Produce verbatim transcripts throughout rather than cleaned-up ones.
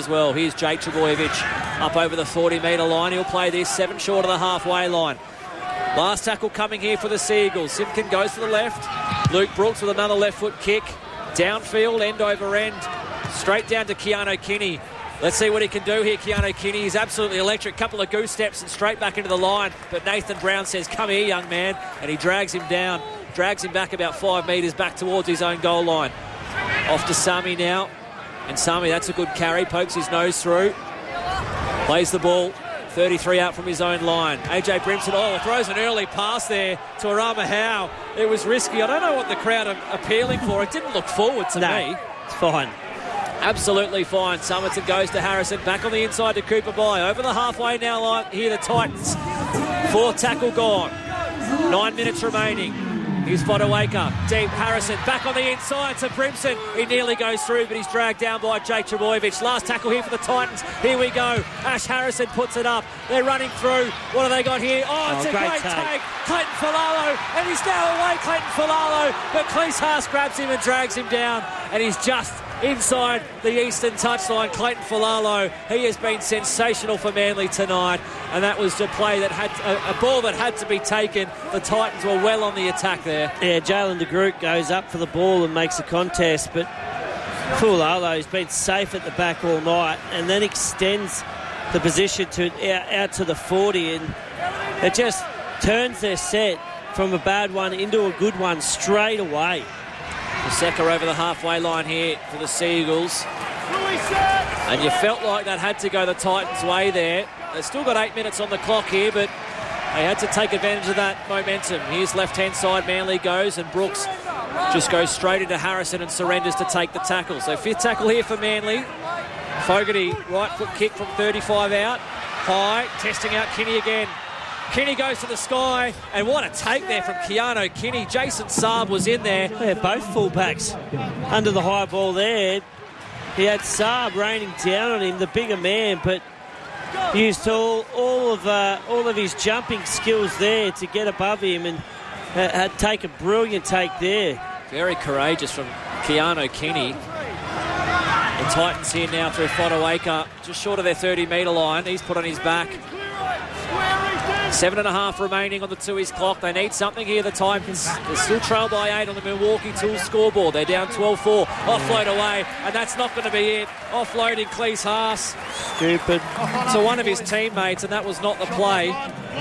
well. Here's Jake Trbojevic up over the forty metre line. He'll play this seven short of the halfway line. Last tackle coming here for the Seagulls. Simpkin goes to the left. Luke Brooks with another left foot kick. Downfield, end over end. Straight down to Keanu Kinney. Let's see what he can do here, Keanu Kinney. He's absolutely electric. Couple of goose steps and straight back into the line. But Nathan Brown says, come here, young man. And he drags him down. Drags him back about five metres back towards his own goal line. Off to Sami now. And Sami, that's a good carry. Pokes his nose through. Plays the ball. thirty-three out from his own line. A J Brimson, oh, throws an early pass there to Arama Howe. It was risky. I don't know what the crowd are appealing for. It didn't look forward to no, me. It's fine. Absolutely fine. Somerton goes to Harrison. Back on the inside to Cooper By. Over the halfway now line. Here the Titans. Fourth tackle gone. Nine minutes remaining. Here's Fodawaker. Deep Harrison. Back on the inside to Brimson. He nearly goes through, but he's dragged down by Jake Trbojevic. Last tackle here for the Titans. Here we go. Ash Harrison puts it up. They're running through. What have they got here? Oh, it's oh, a great, great take. take. Clayton Falalo. And he's now away, Clayton Falalo. But Cleese Haas grabs him and drags him down. And he's just inside the eastern touchline. Clayton Falalo, he has been sensational for Manly tonight, and that was a play that had a, a ball that had to be taken. The Titans were well on the attack there. Yeah, Jalen de Groot goes up for the ball and makes a contest, but Falalo's been safe at the back all night and then extends the position to out, out to the forty, and it just turns their set from a bad one into a good one straight away. Paseka over the halfway line here for the Seagulls. And you felt like that had to go the Titans' way there. They've still got eight minutes on the clock here, but they had to take advantage of that momentum. Here's left-hand side, Manly goes, and Brooks just goes straight into Harrison and surrenders to take the tackle. So fifth tackle here for Manly. Fogarty, right foot kick from thirty-five out. High, testing out Kinney again. Kinney goes to the sky, and what a take there from Keanu Kinney. Jason Saab was in there. Yeah, both fullbacks under the high ball there. He had Saab raining down on him, the bigger man, but used all, all of uh, all of his jumping skills there to get above him, and uh, had take a brilliant take there. Very courageous from Keanu Kinney. The Titans here now through Fodawaker, just short of their thirty metre line. He's put on his back. Seven and a half remaining on the Tui's clock. They need something here, the Titans. They're still trailed by eight on the Milwaukee Tools scoreboard. They're down twelve four. Offload away, and that's not going to be it. Offloading Cleese Haas. Stupid. To one of his teammates, and that was not the play.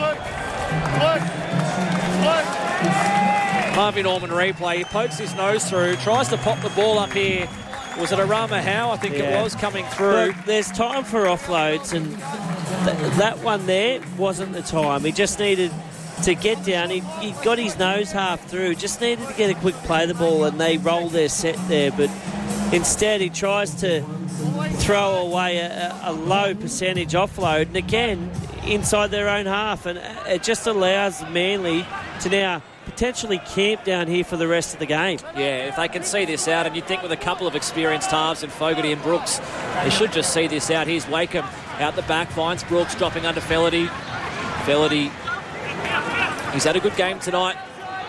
Harvey Norman replay. He pokes his nose through, tries to pop the ball up here. Was it Arama Howe? I think yeah. it was coming through. Look, there's time for offloads, and th- that one there wasn't the time. He just needed to get down. He, he got his nose half through, just needed to get a quick play the ball, and they roll their set there. But instead, he tries to throw away a, a low percentage offload, and again, inside their own half. And it just allows Manly to now potentially camp down here for the rest of the game. Yeah, if they can see this out, and you'd think with a couple of experienced halves in Fogarty and Brooks, they should just see this out. Here's Wakeham out the back, finds Brooks dropping under Felity. Felity, he's had a good game tonight.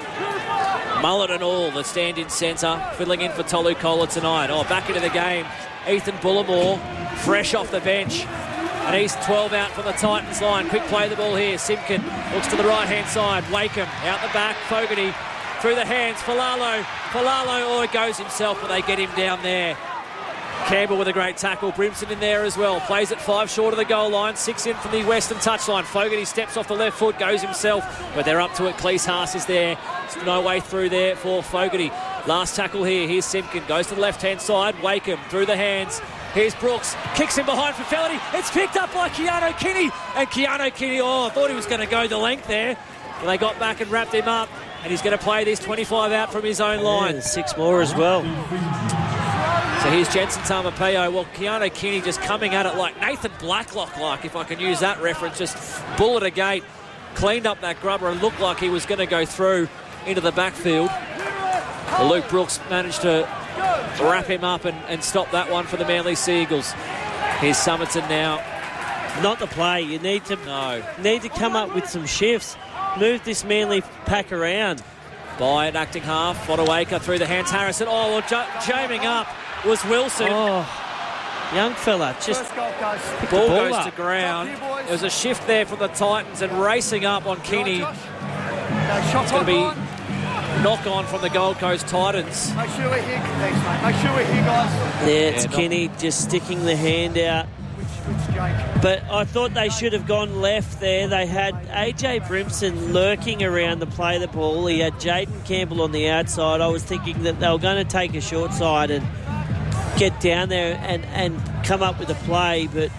Mullet and all, the stand-in centre, fiddling in for Tolu Kola tonight. Oh, back into the game, Ethan Bullimore, fresh off the bench. And he's twelve out from the Titans line. Quick play the ball here. Simpkin looks to the right-hand side. Wakeham out the back. Fogarty through the hands. Falalo. Falalo, oh, he goes himself, but they get him down there. Campbell with a great tackle. Brimson in there as well. Plays it five short of the goal line. Six in from the western touchline. Fogarty steps off the left foot, goes himself, but they're up to it. Cleese Haas is there. There's no way through there for Fogarty. Last tackle here. Here's Simpkin. Goes to the left-hand side. Wakeham through the hands. Here's Brooks, kicks him behind for Felity. It's picked up by Keanu Kinney. And Keanu Kinney, oh, I thought he was going to go the length there. And they got back and wrapped him up. And he's going to play this twenty-five out from his own line. Yeah, six more as well. So here's Jensen Tamapeo. Well, Keanu Kinney just coming at it like Nathan Blacklock-like, if I can use that reference. Just bullet a gate, cleaned up that grubber and looked like he was going to go through into the backfield. Well, Luke Brooks managed to wrap him up and, and stop that one for the Manly Seagulls. Here's Somerton now. Not the play. You need to no. need to come up with some shifts. Move this Manly pack around. By an acting half. Fodawaker through the hands. Harrison. Oh, well, j- jamming up was Wilson. Oh. young fella, just First Gold Coast. picked the Ball ball goes up. to ground. Up here, boys. There was a shift there from the Titans and racing up on Kinney. Right, Josh. No, shot It's going to be on. knock on from the Gold Coast Titans. Make sure we're here. Thanks, mate. Make sure we're here, guys. Yeah, it's Yeah, not- Kinney just sticking the hand out. Which, which Jake? But I thought they should have gone left there. They had A J Brimson lurking around to play the ball. He had Jaden Campbell on the outside. I was thinking that they were going to take a short side and get down there and, and come up with a play, but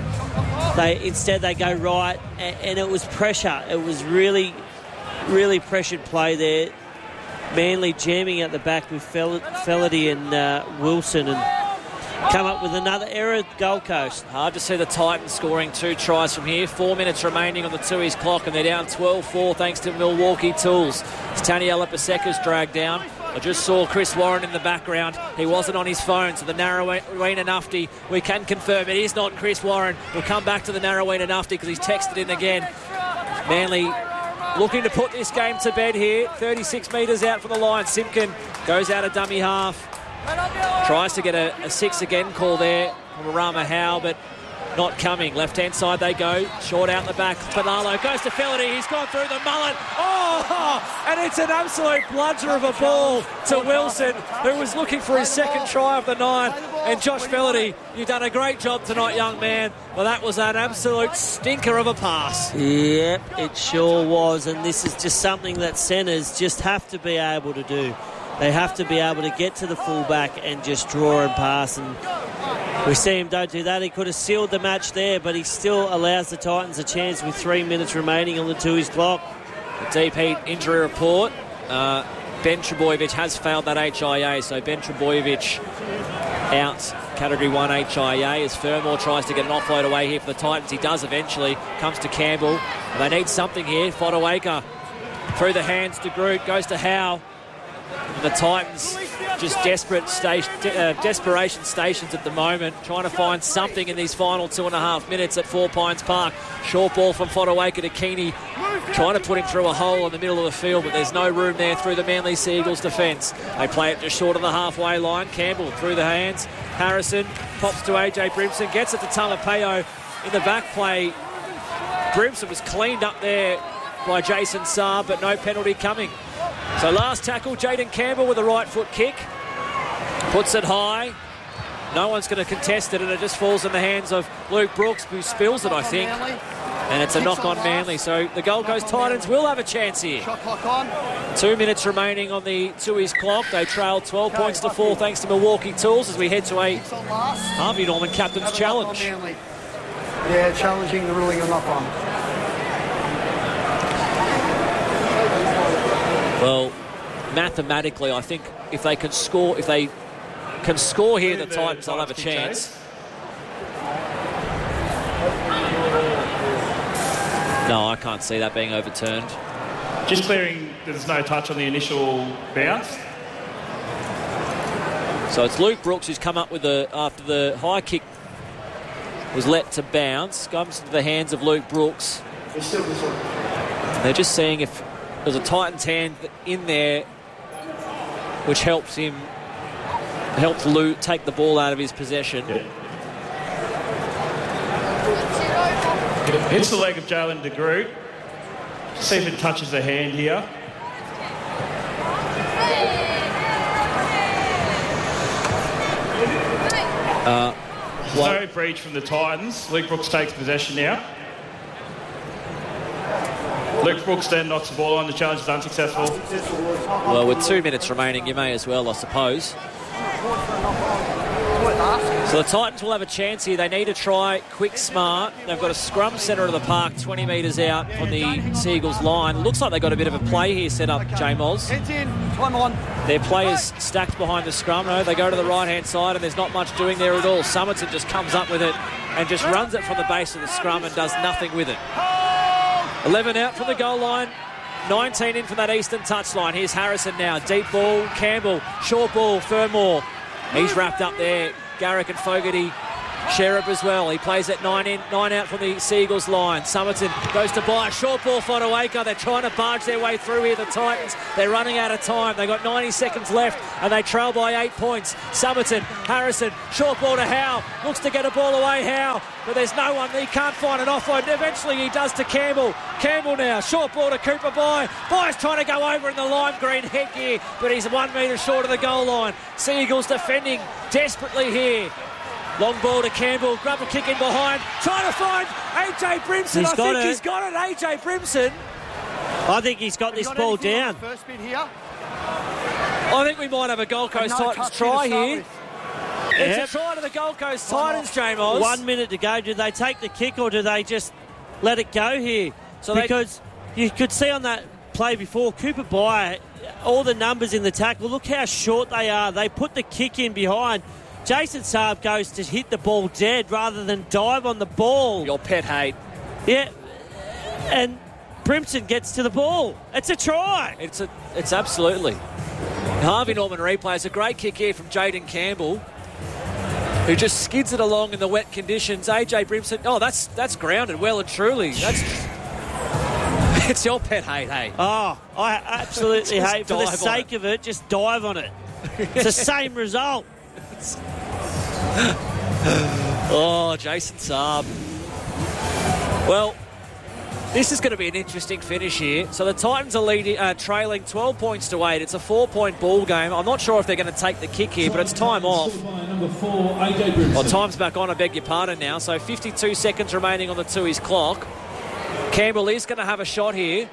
they instead they go right, and, and it was pressure. It was really, really pressured play there. Manly jamming at the back with Fel- Felity and uh, Wilson, and come up with another error. Gold Coast. Hard to see the Titans scoring two tries from here. Four minutes remaining on the Tui's clock, and they're down twelve four thanks to Milwaukee Tools. As Taniela Paseka's dragged down. I just saw Chris Warren in the background. He wasn't on his phone, so the Narrowena Nufty, we can confirm it is not Chris Warren. We'll come back to the Narrowena Nufty because he's texted in again. Manly looking to put this game to bed here. thirty-six metres out from the line. Simpkin goes out of dummy half. Tries to get a, a six again call there from Rama Howe, but not coming. Left-hand side they go. Short out the back. Finalo goes to Felity. He's gone through the mullet. Oh! And it's an absolute bludger of a ball to Wilson, who was looking for his second try of the nine. And Josh Felity, you've done a great job tonight, young man. Well, that was an absolute stinker of a pass. Yep, it sure was, and this is just something that centres just have to be able to do. They have to be able to get to the fullback and just draw and pass, and we see him don't do that. He could have sealed the match there, but he still allows the Titans a chance with three minutes remaining on the Tui's clock. The deep heat injury report. Uh, Ben Trebojevic has failed that H I A, so Ben Trebojevic out Category one H I A as Fermor tries to get an offload away here for the Titans. He does eventually. Comes to Campbell. And they need something here. Fodawaker through the hands to Groot. Goes to Howe. The Titans just desperate station, uh, desperation stations at the moment, trying to find something in these final two and a half minutes at Four Pines Park. Short ball from Fodawaker to Keeney, trying to put him through a hole in the middle of the field, but there's no room there through the Manly Seagulls defence. They play it just short of the halfway line. Campbell through the hands. Harrison pops to A J Brimson, gets it to Talapeo in the back play. Brimson was cleaned up there by Jason Saab, but no penalty coming. So last tackle, Jaden Campbell with a right foot kick. Puts it high. No one's going to contest it, and it just falls in the hands of Luke Brooks, who spills it, I think. And it's a knock on Manly. So the Gold Coast Titans will have a chance here. Shot clock on. Two minutes remaining on the Tui's clock. They trail twelve points to four thanks to Milwaukee Tools as we head to a Six on last. Harvey Norman Captain's Have a Challenge. knock on Manly. Yeah, challenging the ruling of knock on. Well, mathematically, I think if they can score, if they can score here, the Titans will have a chance. No, I can't see that being overturned. Just clearing, there's no touch on the initial bounce. So it's Luke Brooks who's come up with the after the high kick was let to bounce, comes into the hands of Luke Brooks. They're just seeing if there's a Titans hand in there, which helps him, helps Luke take the ball out of his possession. Yeah. Hits the leg of Jalen de Groot. See if it touches the hand here. Uh, There's no breach from the Titans. Luke Brooks takes possession now. Luke Brooks then knocks the ball on. The challenge is unsuccessful. well, with two minutes remaining, you may as well, I suppose. So the Titans will have a chance here. They need to try quick, smart. They've got a scrum centre of the park, twenty metres out from the Seagulls line. Looks like they've got a bit of a play here set up, J-Moz. Heads in. Time on. Their players stacked behind the scrum. No, they go to the right-hand side, and there's not much doing there at all. Summerton just comes up with it and just runs it from the base of the scrum and does nothing with it. eleven out from the goal line. nineteen in from that eastern touchline. Here's Harrison now. Deep ball. Campbell. Short ball. Fermor. He's wrapped up there. Garrick and Fogarty Sherribb as well. He plays at nine in, nine out from the Seagulls line. Somerton goes to buy a short ball for Fonawaka. They're trying to barge their way through here, the Titans. They're running out of time. They've got ninety seconds left and they trail by eight points. Somerton, Harrison, short ball to Howe. Looks to get a ball away, Howe. But there's no one. He can't find an offload. Eventually he does to Campbell. Campbell now. Short ball to Cooper Bye. Bye's trying to go over in the lime green headgear, but he's one metre short of the goal line. Seagulls defending desperately here. Long ball to Campbell. Grubble kick in behind. Trying to find A J Brimson. He's I got think it. he's got it. A J Brimson. I think he's got this Got ball anything on down. the First bit here. I think we might have a Gold Coast No Titans touch try to start here. with. It's Yep. a try to the Gold Coast Titans, J-Moz. One minute to go. Do they take the kick or do they just let it go here? So they- because you could see on that play before, Cooper Bye, all the numbers in the tackle, look how short they are. They put the kick in behind. Jason Saab goes to hit the ball dead rather than dive on the ball. Your pet hate. Yeah. And Brimson gets to the ball. It's a try. It's a, it's absolutely. Harvey Norman replays a great kick here from Jaden Campbell, who just skids it along in the wet conditions. A J Brimson, oh, that's that's grounded well and truly. That's it's your pet hate, hey. Oh, I absolutely Just hate. For the dive on sake of it, just dive on it. It's the same result. Oh, Jason Saab. Well, this is going to be an interesting finish here. So the Titans are leading, uh, trailing twelve points to eight. It's a four-point ball game. I'm not sure if they're going to take the kick here, but it's time off. Number four, A J Brimson. Well, time's back on, I beg your pardon now. So fifty-two seconds remaining on the Tooheys clock. Campbell is going to have a shot here.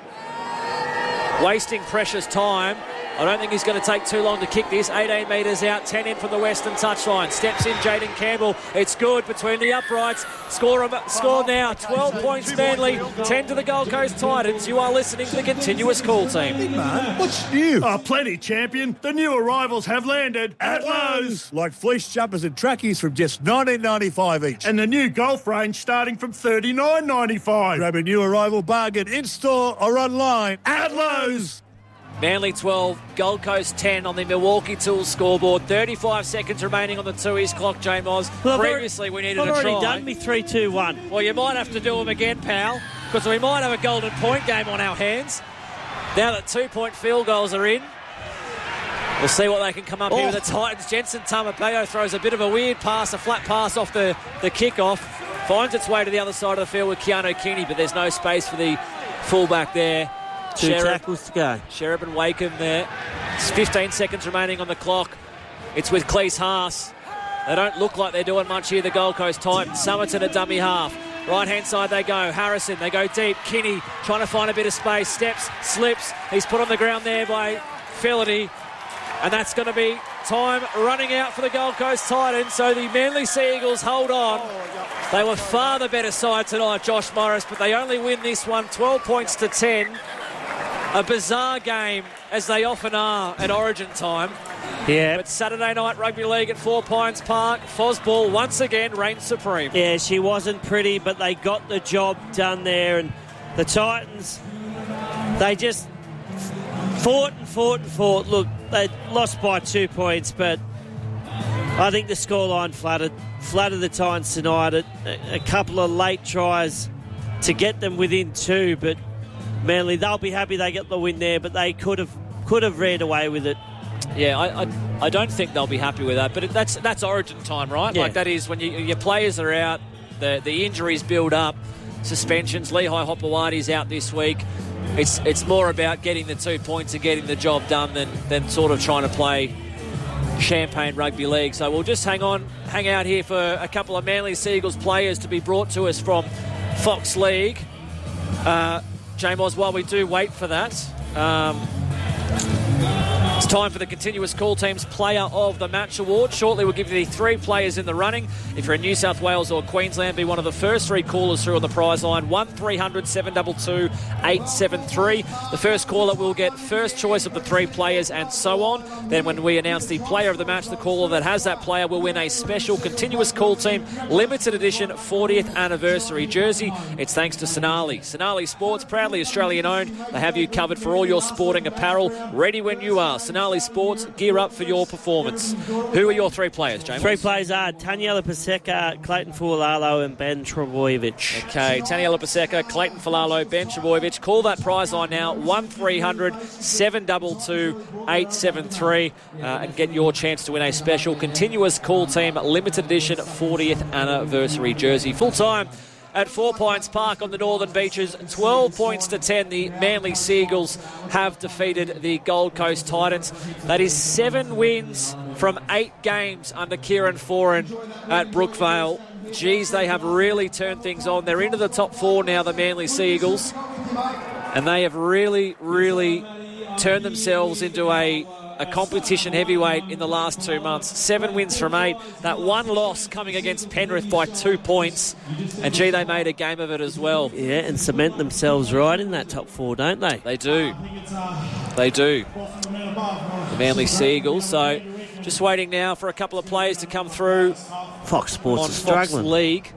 Wasting precious time. I don't think he's going to take too long to kick this. eighteen metres out, ten in from the western touchline. Steps in Jaden Campbell. It's good between the uprights. Score, score now. twelve points Manly, ten to the Gold Coast Titans. You are listening to the Continuous Call Team. Man, what's new? Oh, plenty, champion. The new arrivals have landed at Lowe's. Like fleece jumpers and trackies from just nineteen ninety-five each. And the new golf range starting from thirty-nine ninety-five. Grab a new arrival bargain in-store or online At Lowe's. Manly twelve, Gold Coast ten on the Milwaukee Tools scoreboard. thirty-five seconds remaining on the Tooheys clock, J-Moz. Well, I've Previously, we needed I've a already try. done me three two one. Well, you might have to do them again, pal, because we might have a golden point game on our hands. Now that two-point field goals are in, we'll see what they can come up Oh. here with the Titans. Jensen Tamapeo throws a bit of a weird pass, a flat pass off the, the kickoff. Finds its way to the other side of the field with Keanu Kinney, but there's no space for the fullback there. Two Sherribb, tackles to go. Sherribb and Wakeham there. It's fifteen seconds remaining on the clock. It's with Cleese Haas. They don't look like they're doing much here, the Gold Coast Titans. Somerton a dummy half. Right-hand side they go. Harrison, they go deep. Kinney trying to find a bit of space. Steps, slips. He's put on the ground there by Felity. And that's going to be time running out for the Gold Coast Titans. So the Manly Sea Eagles hold on. They were far the better side tonight, Josh Morris, but they only win this one, twelve points to ten. A bizarre game, as they often are at Origin time. Yeah. But Saturday night rugby league at Four Pines Park, Fosball once again reigns supreme. Yeah, she wasn't pretty, but they got the job done there. And the Titans, they just fought and fought and fought. Look, they lost by two points, but I think the scoreline flattered, flattered the Titans tonight. A, a couple of late tries to get them within two, but Manly, they'll be happy they get the win there, but they could have could have ran away with it. Yeah, I, I I don't think they'll be happy with that, but it, that's that's Origin time, right? Yeah. Like that is when you, your players are out, the the injuries build up, suspensions. Lehigh Hopewadi's out this week. It's it's more about getting the two points and getting the job done than than sort of trying to play Champagne Rugby League. So we'll just hang on, hang out here for a couple of Manly Seagulls players to be brought to us from Fox League. Uh, J-Moz, while we do wait for that, um, it's time for the Continuous Call Team's Player of the Match Award. Shortly we'll give you the three players in the running. If you're in New South Wales or Queensland, be one of the first three callers through on the prize line. one three hundred seven two two eight seven three. The first caller will get first choice of the three players and so on. Then when we announce the Player of the Match, the caller that has that player will win a special Continuous Call Team limited edition fortieth anniversary jersey. It's thanks to Sonali. Sonali Sports, proudly Australian owned. They have you covered for all your sporting apparel, ready when you are. Sonali Denali Sports, gear up for your performance. Who are your three players, James? Three players are Taniela Paseka, Clayton Fulalo and Ben Trebojevic. Okay, Taniela Paseka, Clayton Fulalo, Ben Trebojevic. Call that prize line now, one three hundred seven two two eight seven three, uh, and get your chance to win a special continuous call team limited edition fortieth anniversary jersey. Full time at Four Pines Park on the Northern Beaches. twelve points to ten. The Manly Seagulls have defeated the Gold Coast Titans. That is seven wins from eight games under Kieran Foran at Brookvale. Geez, they have really turned things on. They're into the top four now, the Manly Seagulls. And they have really, really turned themselves into a a competition heavyweight in the last two months. Seven wins from eight. That one loss coming against Penrith by two points. And, gee, they made a game of it as well. Yeah, and cement themselves right in that top four, don't they? They do. They do. The Manly Seagulls. So, just waiting now for a couple of players to come through. Fox Sports on is Fox struggling. League.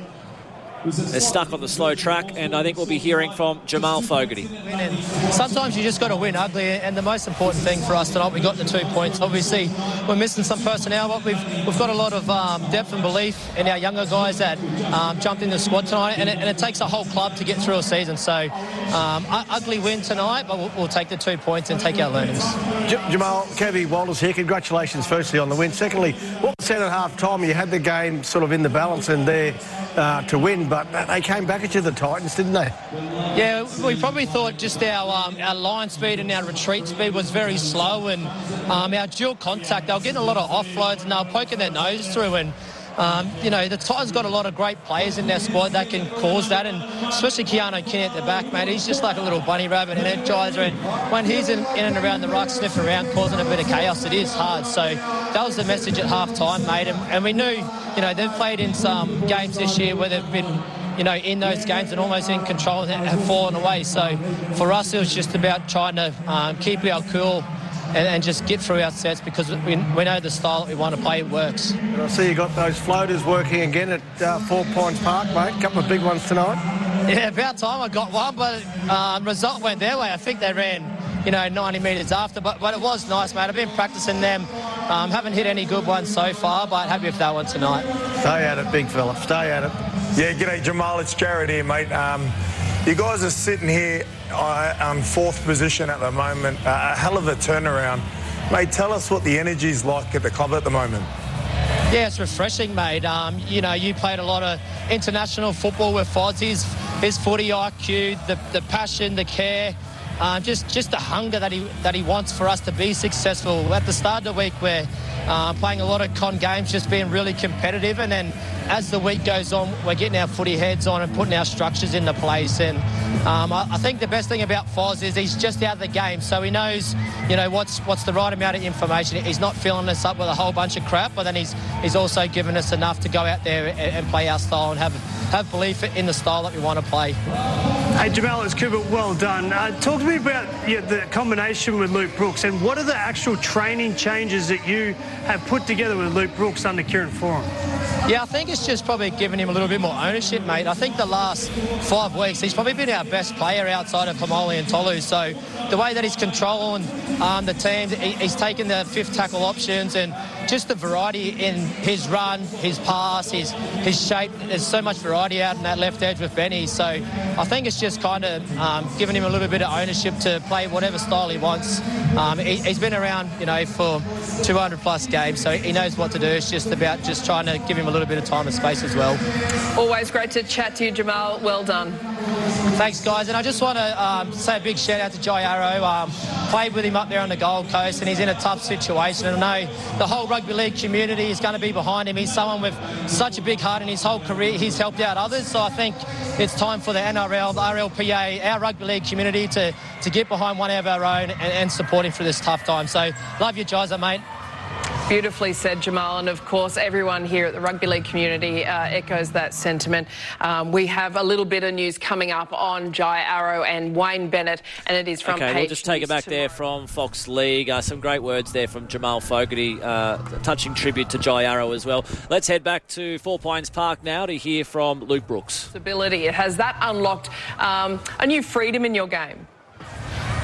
They're stuck on the slow track, and I think we'll be hearing from Jamal Fogarty. Sometimes you just got to win ugly, and the most important thing for us tonight, we got the two points. Obviously, we're missing some personnel, but we've we've got a lot of um, depth and belief in our younger guys that um, jumped in the squad tonight, and it, and it takes a whole club to get through a season. So, um, ugly win tonight, but we'll, we'll take the two points and take our learnings. J- Jamal, Kevy Walters here. Congratulations, firstly, on the win. Secondly, what was said at half time? You had the game sort of in the balance and there uh, to win, but they came back at you, the Titans, didn't they? Yeah, we probably thought just our um, our line speed and our retreat speed was very slow, and um, our dual contact, they were getting a lot of offloads and they were poking their nose through, and Um, you know, the Titans got a lot of great players in their squad that can cause that, and especially Keanu Kinney at the back, mate. He's just like a little bunny rabbit, and energizer, and when he's in, in and around the ruck, sniffing around, causing a bit of chaos, it is hard. So that was the message at half-time, mate, and, and we knew, you know, they've played in some games this year where they've been, you know, in those games and almost in control and have fallen away. So for us, it was just about trying to um, keep our cool and, and just get through our sets, because we, we know the style that we want to play works. And I see you got those floaters working again at uh, Four Pines Park, mate. A couple of big ones tonight. Yeah, about time I got one, but um, result went their way. I think they ran, you know, ninety metres after, but, but it was nice, mate. I've been practising them. Um, haven't hit any good ones so far, but happy with that one tonight. Stay at it, big fella. Stay at it. Yeah, g'day, Jamal. It's Jared here, mate. Um, you guys are sitting here uh, on fourth position at the moment. Uh, a hell of a turnaround. Mate, tell us what the energy's like at the club at the moment. Yeah, it's refreshing, mate. Um, you know, you played a lot of international football with Foz. His, his footy I Q, the, the passion, the care, um, just just the hunger that he that he wants for us to be successful. At the start of the week, we're uh, playing a lot of con games, just being really competitive, and then as the week goes on, we're getting our footy heads on and putting our structures into place. And um, I, I think the best thing about Foz is he's just out of the game, so he knows, you know, what's what's the right amount of information. He's not filling us up with a whole bunch of crap, but then he's he's also given us enough to go out there and, and play our style and have have belief in the style that we want to play. Hey, Jamal, it's Cooper. Well done. Uh, talk to me about yeah, the combination with Luke Brooks, and what are the actual training changes that you have put together with Luke Brooks under Kieran Foran? Yeah, I think it's just probably giving him a little bit more ownership, mate. I think the last five weeks, he's probably been our best player outside of Pomoli and Tolu. So the way that he's controlling um, the team, he, he's taken the fifth tackle options, and just the variety in his run, his pass, his his shape. There's so much variety out in that left edge with Benny. So I think it's just kind of um, giving him a little bit of ownership to play whatever style he wants. Um, he, he's been around, you know, for two hundred plus games, so he knows what to do. It's just about just trying to give him a little bit of time and space as well. Always great to chat to you, Jamal. Well done. Thanks, guys. And I just want to um, say a big shout out to Jai Arrow. Um, played with him up there on the Gold Coast, and he's in a tough situation. And I know the whole rugby league community is going to be behind him. He's someone with such a big heart in his whole career. He's helped out others. So I think it's time for the N R L, the R L P A, our rugby league community to, to get behind one of our own and, and support him through this tough time. So love you, Jai, mate. Beautifully said, Jamal, and of course everyone here at the rugby league community uh, echoes that sentiment. Um, we have a little bit of news coming up on Jai Arrow and Wayne Bennett, and it is from Okay, page we'll just take it back tomorrow. there from Fox League. Uh, some great words there from Jamal Fogarty, uh, touching tribute to Jai Arrow as well. Let's head back to Four Pines Park now to hear from Luke Brooks. Ability. Has that unlocked um, a new freedom in your game?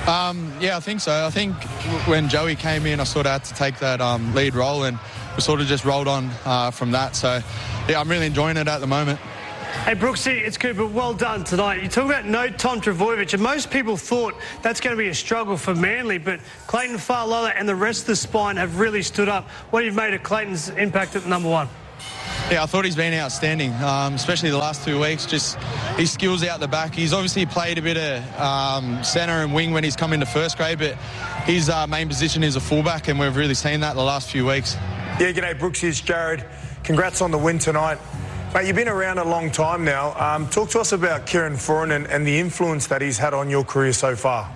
Um, yeah, I think so. I think when Joey came in, I sort of had to take that um, lead role, and we sort of just rolled on uh, from that. So, yeah, I'm really enjoying it at the moment. Hey, Brooksy, it's Cooper. Well done tonight. You talk about no Tom Trbojevic, and most people thought that's going to be a struggle for Manly, but Clayton Fa'alola and the rest of the spine have really stood up. What have you made of Clayton's impact at number one? Yeah, I thought he's been outstanding, um, especially the last two weeks. Just his skills out the back. He's obviously played a bit of um, centre and wing when he's come into first grade, but his uh, main position is a fullback, and we've really seen that the last few weeks. Yeah, g'day, Brooksy. It's Jared. Congrats on the win tonight. Mate, you've been around a long time now. Um, talk to us about Kieran Foran and, and the influence that he's had on your career so far.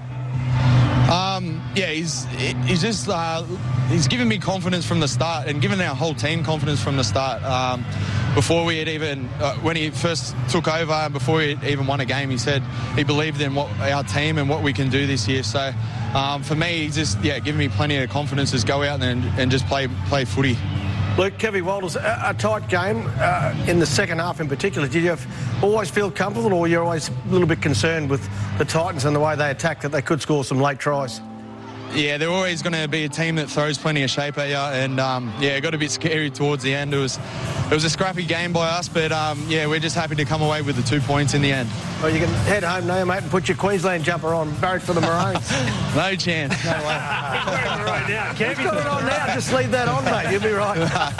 Um, yeah, he's he's just uh, he's given me confidence from the start, and given our whole team confidence from the start. Um, before we had even uh, when he first took over, and before he even won a game, he said he believed in what our team and what we can do this year. So um, for me, he's just yeah, giving me plenty of confidence to go out there and, and just play play footy. Luke, Kevy Walters, a, a tight game uh, in the second half in particular. Did you have, always feel comfortable, or you're always a little bit concerned with the Titans and the way they attack, that they could score some late tries? Yeah, they're always going to be a team that throws plenty of shape at you, and um, yeah, it got a bit scary towards the end. It was it was a scrappy game by us, but um, yeah, we're just happy to come away with the two points in the end. Well, you can head home now, mate, and put your Queensland jumper on, barrack for the Maroons. No chance. No way. right now. Kevin's got it on now. Just leave that on, mate. You'll be right.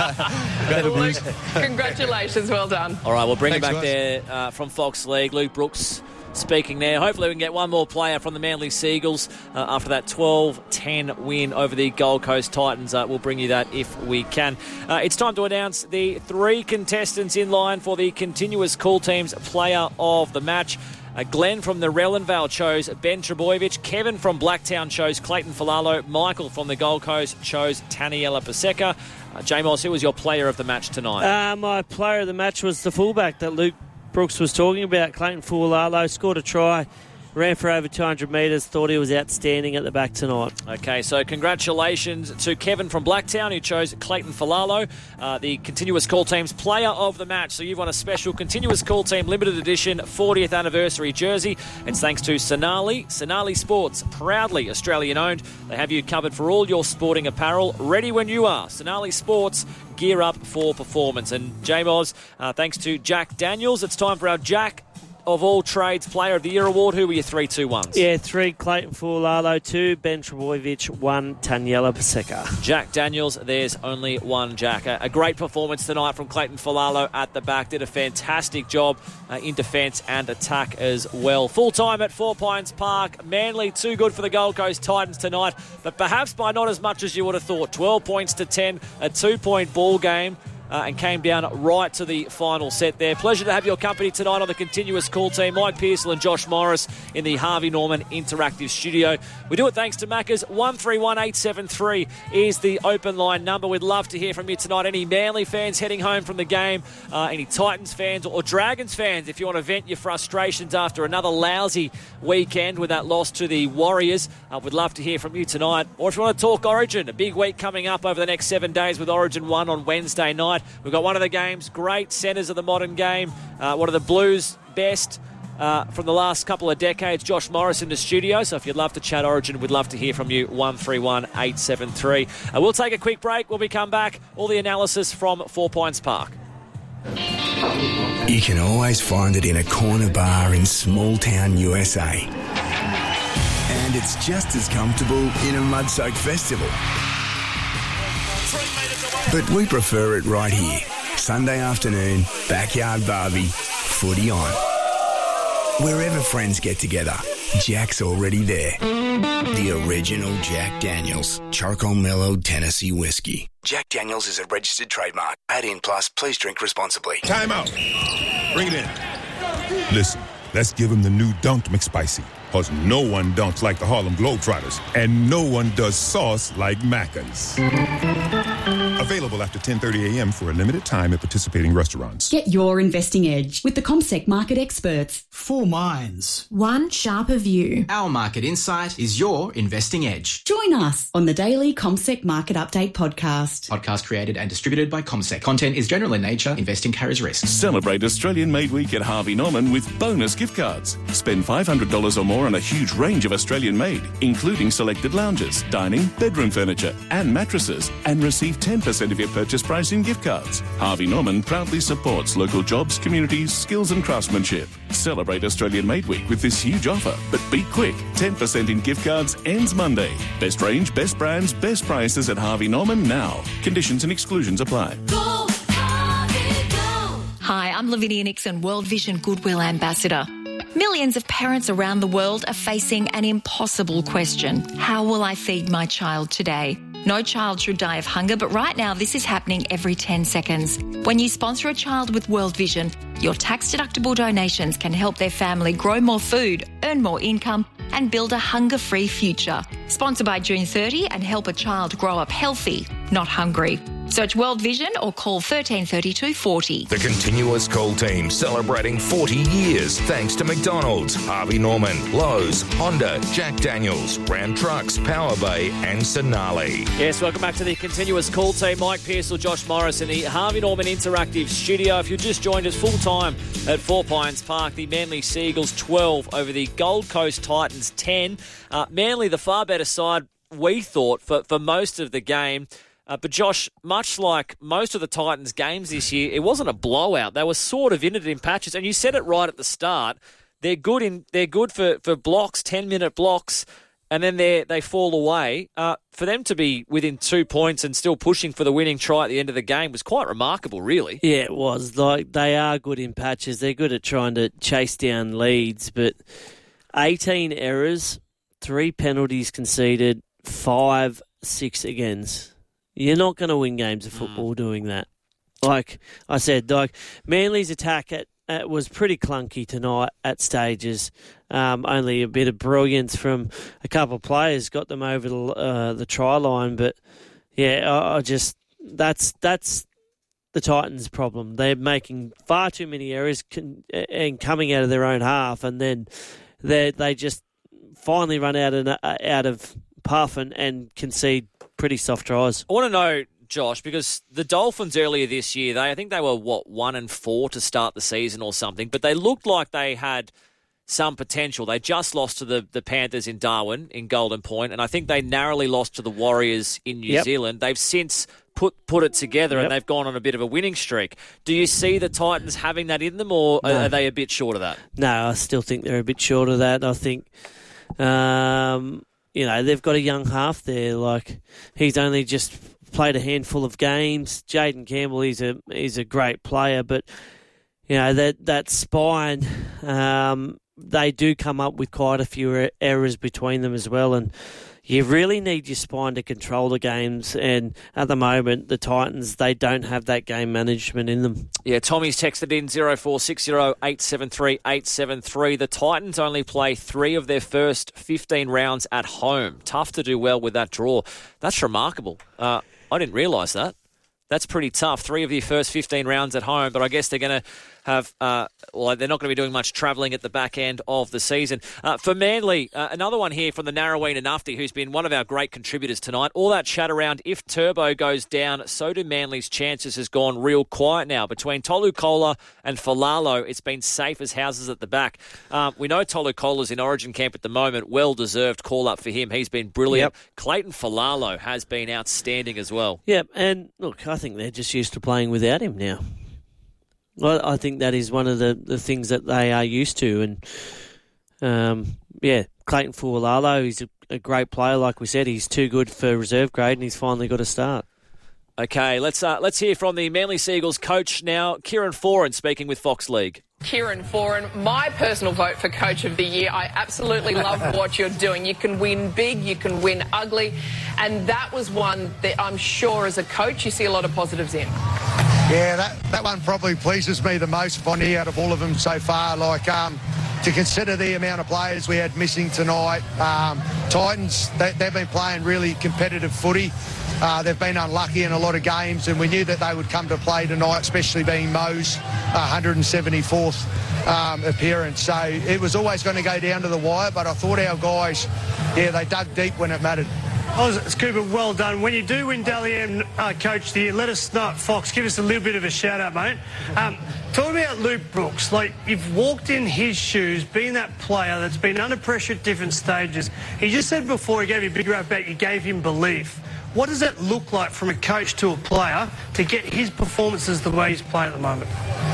Luke, congratulations. Well done. All right, we'll bring Thanks, you back guys. there uh, from Fox League. Luke Brooks speaking there. Hopefully we can get one more player from the Manly Seagulls uh, after that twelve ten win over the Gold Coast Titans. Uh, we'll bring you that if we can. Uh, it's time to announce the three contestants in line for the Continuous Cool Teams Player of the Match. Uh, Glenn from the Rellenvale chose Ben Trbojevic. Kevin from Blacktown chose Clayton Fa'alola. Michael from the Gold Coast chose Taniela Paseka. Uh, J-Moss, who was your player of the match tonight? Uh, my player of the match was the fullback that Luke Brooks was talking about, Clayton Fa'alola. Scored a try, ran for over two hundred metres, thought he was outstanding at the back tonight. Okay, so congratulations to Kevin from Blacktown, who chose Clayton Fa'alola, uh, the Continuous Call Team's player of the match. So you've won a special Continuous Call Team limited edition fortieth anniversary jersey. It's thanks to Sonali. Sonali Sports, proudly Australian owned. They have you covered for all your sporting apparel, ready when you are. Sonali Sports, gear up for performance. And J-Moz, uh, thanks to Jack Daniels, it's time for our Jack of all trades Player of the Year award. Who were your three two ones? Yeah, three Clayton Fa'alola, two Ben Trbojevic, one Taniela Paseka. Jack Daniels, there's only one Jack. A, a great performance tonight from Clayton Fa'alola at the back. Did a fantastic job uh, in defence and attack as well. Full time at Four Pines Park. Manly too good for the Gold Coast Titans tonight, but perhaps by not as much as you would have thought. twelve points to ten, a two-point ball game. Uh, and came down right to the final set there. Pleasure to have your company tonight on the Continuous Call Team. Mike Pearsall and Josh Morris in the Harvey Norman Interactive Studio. We do it thanks to Macca's. one three one eight seven three is the open line number. We'd love to hear from you tonight. Any Manly fans heading home from the game, uh, any Titans fans or Dragons fans, if you want to vent your frustrations after another lousy weekend with that loss to the Warriors, uh, we'd love to hear from you tonight. Or if you want to talk Origin, a big week coming up over the next seven days with Origin one on Wednesday night. We've got one of the game's great centres of the modern game, uh, one of the Blues' best uh, from the last couple of decades, Josh Morris in the studio. So if you'd love to chat Origin, we'd love to hear from you. one three one eight seven three. Uh, we'll take a quick break. When we come back, all the analysis from Four Pines Park. You can always find it in a corner bar in small town U S A. And it's just as comfortable in a mud-soaked festival. But we prefer it right here. Sunday afternoon, backyard barbie, footy on. Wherever friends get together, Jack's already there. The original Jack Daniels, charcoal mellowed Tennessee whiskey. Jack Daniels is a registered trademark. Add in plus, please drink responsibly. Time out. Bring it in. Listen, let's give him the new Dunked McSpicy. Because no one dunks like the Harlem Globetrotters. And no one does sauce like Macca's. Available after ten thirty a.m. for a limited time at participating restaurants. Get your investing edge with the CommSec market experts. Four minds. One sharper view. Our market insight is your investing edge. Join us on the daily CommSec Market Update podcast. Podcast created and distributed by CommSec. Content is general in nature. Investing carries risk. Celebrate Australian Made Week at Harvey Norman with bonus gift cards. Spend five hundred dollars or more more on a huge range of Australian-made, including selected lounges, dining, bedroom furniture and mattresses, and receive ten percent of your purchase price in gift cards. Harvey Norman proudly supports local jobs, communities, skills and craftsmanship. Celebrate Australian Made Week with this huge offer, but be quick. ten percent in gift cards ends Monday. Best range, best brands, best prices at Harvey Norman now. Conditions and exclusions apply. Go, Harvey, go. Hi, I'm Lavinia Nixon, World Vision Goodwill Ambassador. Millions of parents around the world are facing an impossible question. How will I feed my child today? No child should die of hunger, but right now this is happening every ten seconds. When you sponsor a child with World Vision, your tax-deductible donations can help their family grow more food, earn more income, and build a hunger-free future. Sponsor by June thirtieth and help a child grow up healthy, not hungry. Search World Vision or call thirteen thirty-two forty. The Continuous Call team celebrating forty years thanks to McDonald's, Harvey Norman, Lowe's, Honda, Jack Daniels, Ram Trucks, Power Bay and Sonali. Yes, welcome back to the Continuous Call team. Mike Pearsall, Josh Morris in the Harvey Norman Interactive Studio. If you just joined us full-time at Four Pines Park, the Manly Seagulls twelve over the Gold Coast Titans ten. Uh, Manly, the far better side, we thought, for, for most of the game. Uh, but, Josh, much like most of the Titans' games this year, it wasn't a blowout. They were sort of in it in patches. And you said it right at the start. They're good in they're good for, for blocks, ten-minute blocks, and then they they fall away. Uh, for them to be within two points and still pushing for the winning try at the end of the game was quite remarkable, really. Yeah, it was. Like, they are good in patches. They're good at trying to chase down leads. But eighteen errors, three penalties conceded, five six against. You're not going to win games of football mm. doing that. Like I said, like Manly's attack at, at was pretty clunky tonight at stages. Um, only a bit of brilliance from a couple of players got them over the, uh, the try line. But yeah, I, I just that's that's the Titans' problem. They're making far too many errors con- and coming out of their own half, and then they they just finally run out of out of puff and, and concede pretty soft tries. I want to know, Josh, because the Dolphins earlier this year, they I think they were, what, one and four to start the season or something, but they looked like they had some potential. They just lost to the, the Panthers in Darwin, in Golden Point, and I think they narrowly lost to the Warriors in New yep. Zealand. They've since put put it together, yep. and they've gone on a bit of a winning streak. Do you see the Titans having that in them, or no. are they a bit short of that? No, I still think they're a bit short of that. I think... Um, You know, they've got a young half there. Like, he's only just played a handful of games. Jaden Campbell, he's a he's a great player, but you know that that spine, um, they do come up with quite a few errors between them as well, and you really need your spine to control the games. And at the moment, the Titans, they don't have that game management in them. Yeah, Tommy's texted in zero four six zero eight seven three eight seven three. The Titans only play three of their first fifteen rounds at home. Tough to do well with that draw. That's remarkable. Uh, I didn't realise that. That's pretty tough. Three of your first fifteen rounds at home, but I guess they're going to have, uh, well, they're not going to be doing much travelling at the back end of the season. Uh, for Manly, uh, another one here from the Narroween Nufty, who's been one of our great contributors tonight. All that chat around if Turbo goes down, so do Manly's chances has gone real quiet now. Between Tolu Kola and Falalo, it's been safe as houses at the back. Um, we know Tolu Kola's in Origin camp at the moment. Well-deserved call-up for him. He's been brilliant. Yep. Clayton Falalo has been outstanding as well. Yep, and look, I think they're just used to playing without him now. Well, I think that is one of the, the things that they are used to. And, um, yeah, Clayton Falalo, he's a, a great player. Like we said, he's too good for reserve grade, and he's finally got a start. Okay, let's uh, let's hear from the Manly Seagulls coach now, Kieran Foran, speaking with Fox League. Kieran Foran, my personal vote for Coach of the Year. I absolutely love what you're doing. You can win big, you can win ugly, and that was one that I'm sure as a coach you see a lot of positives in. Yeah, that, that one probably pleases me the most, Bonnie, out of all of them so far. Like, um, to consider the amount of players we had missing tonight, um, Titans, they, they've been playing really competitive footy. Uh, they've been unlucky in a lot of games, and we knew that they would come to play tonight, especially being Mo's one hundred seventy-fourth um, appearance. So it was always going to go down to the wire, but I thought our guys, yeah, they dug deep when it mattered. Oh, Cooper, well done. When you do win Dally M uh, Coach of the Year, let us know at Fox. Give us a little bit of a shout-out, mate. Um, talk about Luke Brooks. Like, you've walked in his shoes, being that player that's been under pressure at different stages. He just said before he gave you a big rap back, you gave him belief. What does that look like from a coach to a player to get his performances the way he's playing at the moment?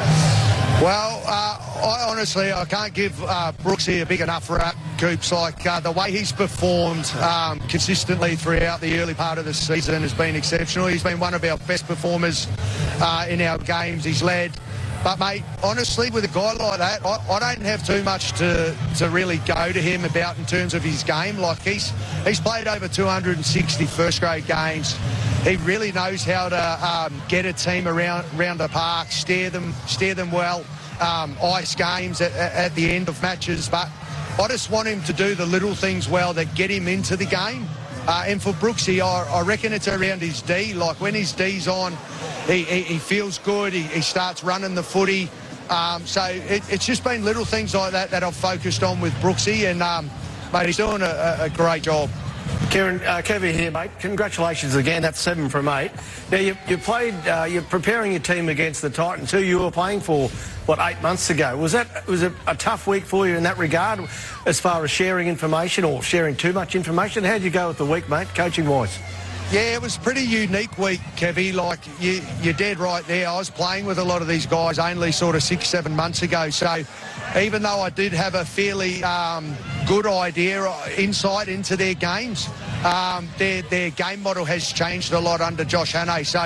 Well, uh, I honestly, I can't give uh, Brooksy a big enough rap, Coops. Like, uh, the way he's performed um, consistently throughout the early part of the season has been exceptional. He's been one of our best performers uh, in our games. He's led. But, mate, honestly, with a guy like that, I, I don't have too much to, to really go to him about in terms of his game. Like, he's he's played over two hundred sixty first-grade games. He really knows how to um, get a team around around the park, steer them, steer them well, um, ice games at, at the end of matches. But I just want him to do the little things well that get him into the game. Uh, and for Brooksy, I, I reckon it's around his D. Like, when his D's on, he, he, he feels good. He, he starts running the footy. Um, so it, it's just been little things like that that I've focused on with Brooksy. And, um, mate, he's doing a, a great job. Kieran, uh, Kevin here, mate. Congratulations again. That's seven from eight. Now, you, you played, uh, you're preparing your team against the Titans, who you were playing for, what, eight months ago. Was that was it a tough week for you in that regard, as far as sharing information or sharing too much information? How'd you go with the week, mate, coaching-wise? Yeah, it was a pretty unique week, Kevy. Like, you, you're dead right there. I was playing with a lot of these guys only sort of six, seven months ago. So even though I did have a fairly um, good idea, insight into their games, um, their, their game model has changed a lot under Josh Hannay. So,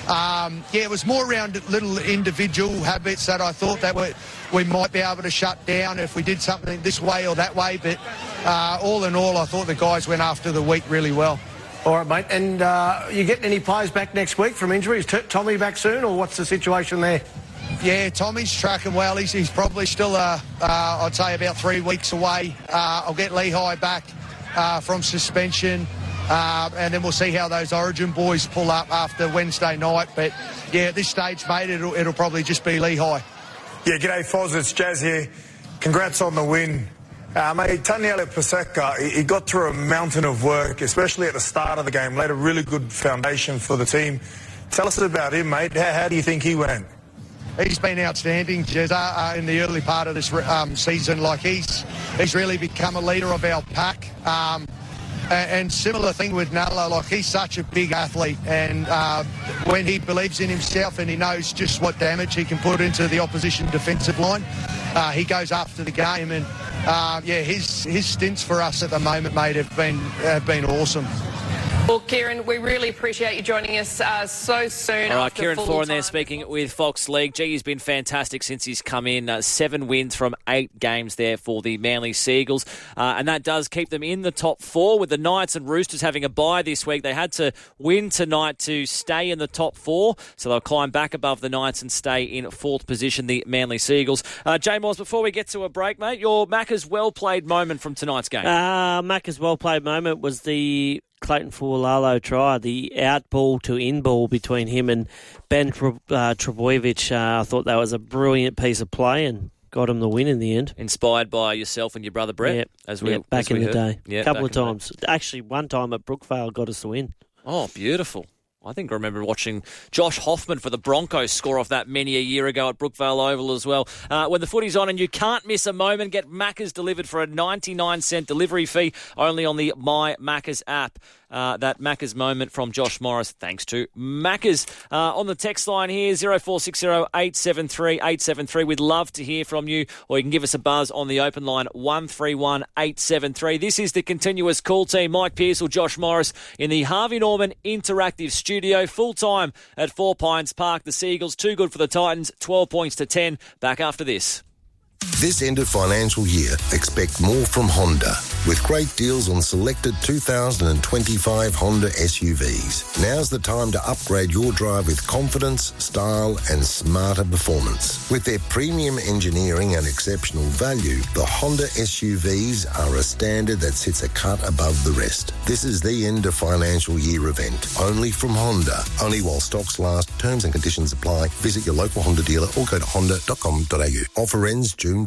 um, yeah, it was more around little individual habits that I thought that we, we might be able to shut down if we did something this way or that way. But uh, all in all, I thought the guys went after the week really well. All right, mate. And uh, you getting any players back next week from injury? Is T- Tommy back soon, or what's the situation there? Yeah, Tommy's tracking well. He's, he's probably still, uh, uh, I'd say, about three weeks away. Uh, I'll get Lehigh back uh, from suspension, uh, and then we'll see how those Origin boys pull up after Wednesday night. But, yeah, at this stage, mate, it'll, it'll probably just be Lehigh. Yeah, g'day, Foz. It's Jazz here. Congrats on the win. Uh, mate, Taniela Paseka, he, he got through a mountain of work, especially at the start of the game, laid a really good foundation for the team. Tell us about him, mate. How, how do you think he went? He's been outstanding, Jezza, uh, in the early part of this um, season. Like, he's he's really become a leader of our pack. Um, and, and similar thing with Nala. Like, he's such a big athlete, and uh, when he believes in himself and he knows just what damage he can put into the opposition defensive line, uh, he goes after the game. And uh, yeah, his his stints for us at the moment, mate, have been have been awesome. Well, Kieran, we really appreciate you joining us uh, so soon. All right, after Kieran full Foran time. there speaking with Fox League. Gee, he's been fantastic since he's come in. Uh, seven wins from eight games there for the Manly Seagulls. Uh, and that does keep them in the top four, with the Knights and Roosters having a bye this week. They had to win tonight to stay in the top four, so they'll climb back above the Knights and stay in fourth position, the Manly Seagulls. Uh, Jay Moores, before we get to a break, mate, your Macca's well-played moment from tonight's game. Uh, Macca's well-played moment was the Clayton Fualalo try, the out ball to in ball between him and Ben Tre- uh, Trebojevic. Uh, I thought that was a brilliant piece of play and got him the win in the end. Inspired by yourself and your brother Brett, yep. as we yep. back as in we the heard. day, a yep, couple of times. Actually, one time at Brookvale got us the win. Oh, beautiful. I think I remember watching Josh Hoffman for the Broncos score off that many a year ago at Brookvale Oval as well. Uh, when the footy's on and you can't miss a moment, get Macca's delivered for a ninety-nine cent delivery fee only on the My Macca's app. Uh, that Macca's moment from Josh Morris, thanks to Macca's. Uh, on the text line here, zero four six zero eight seven three eight seven three. We'd love to hear from you, or you can give us a buzz on the open line, one three one eight seven three. This is the continuous call team, Mike Pearce or Josh Morris, in the Harvey Norman Interactive Studio, full-time at Four Pines Park. The Seagulls, too good for the Titans, twelve points to ten. Back after this. This end of financial year, expect more from Honda, with great deals on selected two thousand twenty-five Honda S U Vs. Now's the time to upgrade your drive with confidence, style and smarter performance. With their premium engineering and exceptional value, the Honda S U Vs are a standard that sits a cut above the rest. This is the end of financial year event, only from Honda. Only while stocks last. Terms and conditions apply. Visit your local Honda dealer or go to honda dot com dot a u. Offer ends June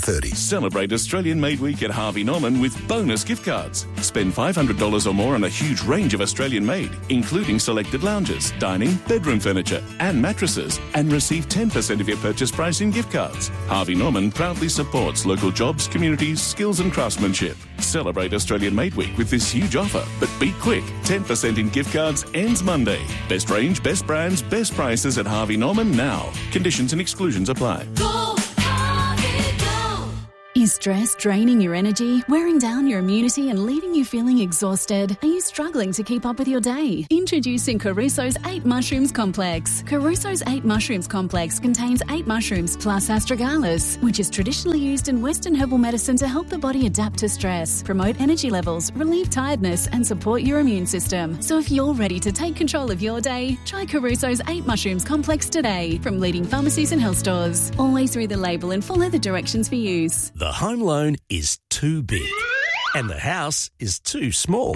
thirty. Celebrate Australian Made Week at Harvey Norman with bonus gift cards. Spend five hundred dollars or more on a huge range of Australian made, including selected lounges, dining, bedroom furniture and mattresses, and receive ten percent of your purchase price in gift cards. Harvey Norman proudly supports local jobs, communities, skills and craftsmanship. Celebrate Australian Made Week with this huge offer, but be quick. ten percent in gift cards ends Monday. Best range, best brands, best prices at Harvey Norman now. Conditions and exclusions apply. Go, Harvey, go. Is stress draining your energy, wearing down your immunity and leaving you feeling exhausted? Are you struggling to keep up with your day? Introducing Caruso's eight Mushrooms Complex. Caruso's eight Mushrooms Complex contains eight mushrooms plus astragalus, which is traditionally used in Western herbal medicine to help the body adapt to stress, promote energy levels, relieve tiredness and support your immune system. So if you're ready to take control of your day, try Caruso's eight Mushrooms Complex today from leading pharmacies and health stores. Always read the label and follow the directions for use. The home loan is too big and the house is too small.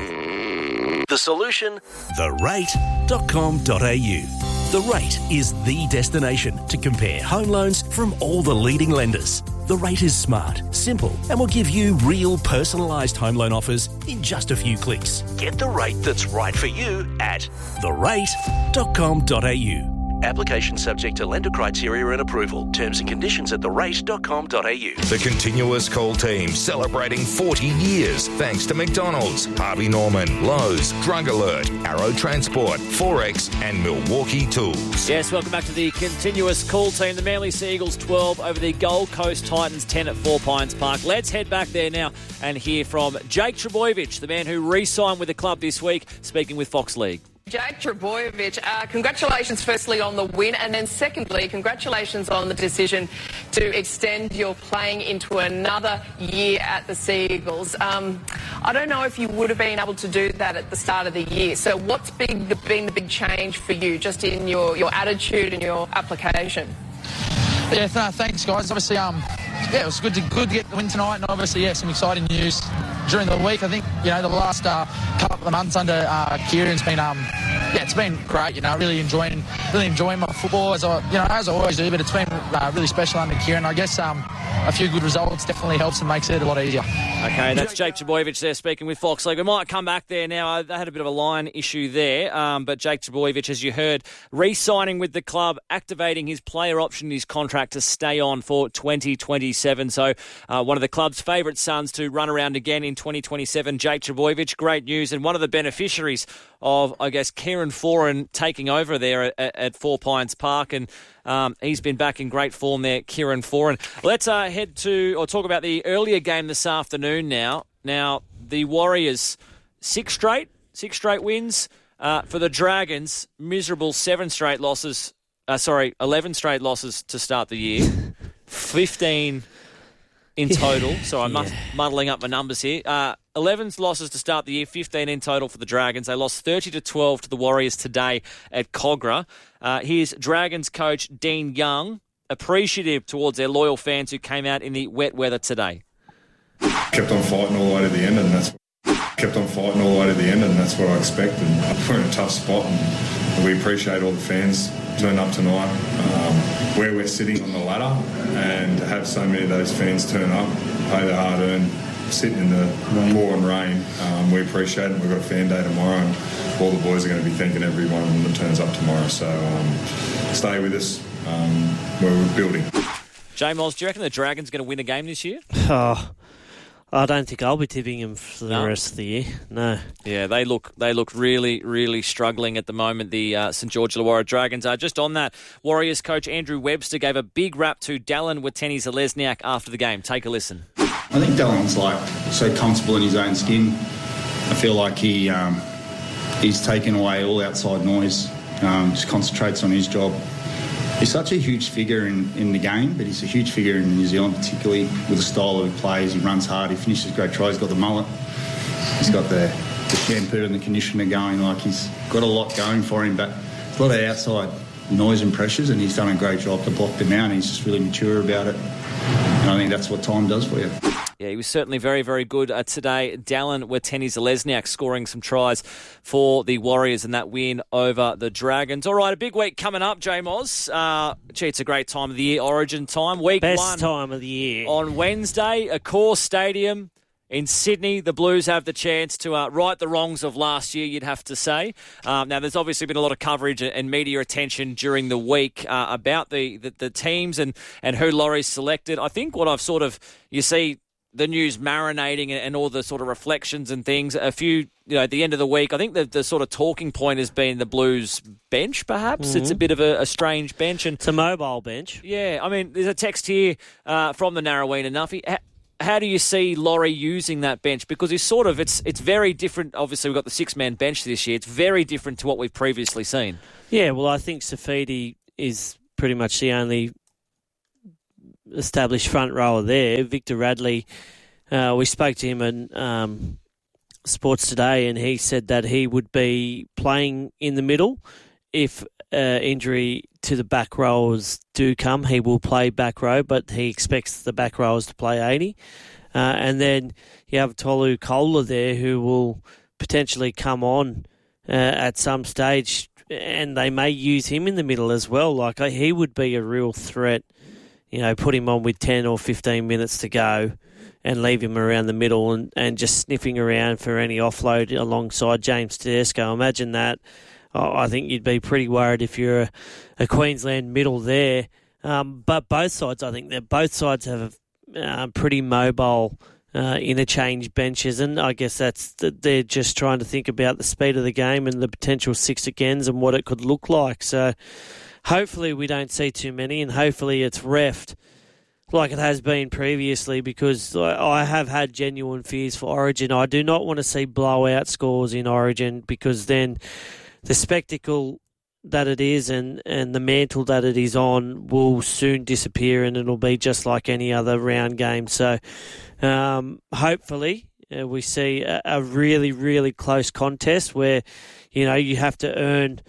The solution? the rate dot com dot a u. The Rate is the destination to compare home loans from all the leading lenders. The Rate is smart, simple, and will give you real personalised home loan offers in just a few clicks. Get the rate that's right for you at the rate dot com dot a u. Application subject to lender criteria and approval. Terms and conditions at the rate dot com dot a u. The Continuous Call team celebrating forty years thanks to McDonald's, Harvey Norman, Lowe's, Drug Alert, Arrow Transport, Forex and Milwaukee Tools. Yes, welcome back to the Continuous Call team. The Manly Seagulls twelve over the Gold Coast Titans ten at Four Pines Park. Let's head back there now and hear from Jake Trbojevic, the man who re-signed with the club this week, speaking with Fox League. Jake Trbojevic, uh, congratulations firstly on the win, and then secondly, congratulations on the decision to extend your playing into another year at the Seagulls. Um, I don't know if you would have been able to do that at the start of the year. So what's been the, been the big change for you just in your, your attitude and your application? Yeah, th- thanks, guys. Obviously, um, yeah, it was good to good to get the win tonight, and obviously, yeah, some exciting news during the week. I think you know the last uh, couple of months under uh, Kieran's been um, yeah, it's been great. You know, really enjoying really enjoying my football as I you know as I always do. But it's been uh, really special under Kieran. I guess um, a few good results definitely helps and makes it a lot easier. Okay, that's Jake Trbojevic there speaking with Fox League. We might come back there now. They had a bit of a line issue there, um, but Jake Trbojevic, as you heard, re-signing with the club, activating his player option in his contract to stay on for twenty twenty-seven. So uh, one of the club's favourite sons to run around again in twenty twenty-seven, Jake Trbojevic. Great news, and one of the beneficiaries of, I guess, Kieran Foran taking over there at, at Four Pines Park, and um, he's been back in great form there, Kieran Foran. Let's uh, head to, or talk about the earlier game this afternoon now. Now, the Warriors, six straight, six straight wins. Uh, for the Dragons, miserable seven straight losses. Uh, sorry, eleven straight losses to start the year. fifteen in total. So I'm yeah. muddling up my numbers here. Uh, eleven losses to start the year, fifteen in total for the Dragons. They lost thirty to twelve to the Warriors today at Cogra. Uh, here's Dragons coach Dean Young, appreciative towards their loyal fans who came out in the wet weather today. Kept on fighting all the way to the end, and that's kept on fighting all the way to the end, and that's what I expected. We're in a tough spot, and we appreciate all the fans turn up tonight. Um, where we're sitting on the ladder, and to have so many of those fans turn up, pay their hard-earned, sitting in the pour and rain, um, we appreciate it. We've got a fan day tomorrow, and all the boys are going to be thanking every one of them that turns up tomorrow. So um, stay with us. Um, we're building. J Moz, do you reckon the Dragons are going to win a game this year? Oh, I don't think I'll be tipping them for the No. rest of the year. No. Yeah, they look they look really, really struggling at the moment, the uh, St George Illawarra Dragons are. Just on that, Warriors coach Andrew Webster gave a big rap to Dallin Watene-Zelezniak after the game. Take a listen. I think Dallin's like so comfortable in his own skin. I feel like he um, he's taken away all outside noise, um, just concentrates on his job. He's such a huge figure in, in the game, but he's a huge figure in New Zealand, particularly with the style of he plays. He runs hard, he finishes great tries, he's got the mullet, he's got the, the shampoo and the conditioner going. Like, he's got a lot going for him, but a lot of outside noise and pressures, and he's done a great job to block them out, and he's just really mature about it. And I think that's what time does for you. Yeah, he was certainly very, very good uh, today. Dallin Watene-Zelezniak scoring some tries for the Warriors in that win over the Dragons. All right, a big week coming up, J Moz. Uh, gee, it's a great time of the year, Origin time. Week Best one. time of the year. On Wednesday, Accor Stadium in Sydney. The Blues have the chance to uh, right the wrongs of last year, you'd have to say. Um, now, there's obviously been a lot of coverage and media attention during the week uh, about the, the, the teams and, and who Laurie's selected. I think what I've sort of, you see the news marinating and all the sort of reflections and things. A few, you know, at the end of the week, I think the, the sort of talking point has been the Blues bench, perhaps. Mm-hmm. It's a bit of a, a strange bench. And it's a mobile bench. Yeah, I mean, there's a text here uh, from the Narrowena Nuffy. How, how do you see Laurie using that bench? Because he's sort of, it's it's very different. Obviously, we've got the six-man bench this year. It's very different to what we've previously seen. Yeah, well, I think Saifiti is pretty much the only established front rower there. Victor Radley, uh, we spoke to him in um, Sports Today, and he said that he would be playing in the middle. If uh, injury to the back rowers do come, he will play back row, but he expects the back rowers to play eighty. Uh, and then you have Tolu Koula there, who will potentially come on uh, at some stage, and they may use him in the middle as well. Like, he would be a real threat. You know, put him on with ten or fifteen minutes to go and leave him around the middle and, and just sniffing around for any offload alongside James Tedesco. Imagine that. I think you'd be pretty worried if you're a, a Queensland middle there. Um, but both sides, I think that both sides have uh, pretty mobile uh, interchange benches, and I guess that's the, they're just trying to think about the speed of the game and the potential six agains and what it could look like. So hopefully we don't see too many, and hopefully it's reffed like it has been previously, because I have had genuine fears for Origin. I do not want to see blowout scores in Origin, because then the spectacle that it is and, and the mantle that it is on will soon disappear, and it'll be just like any other round game. So um, hopefully uh, we see a, a really, really close contest where, you know, you have to earn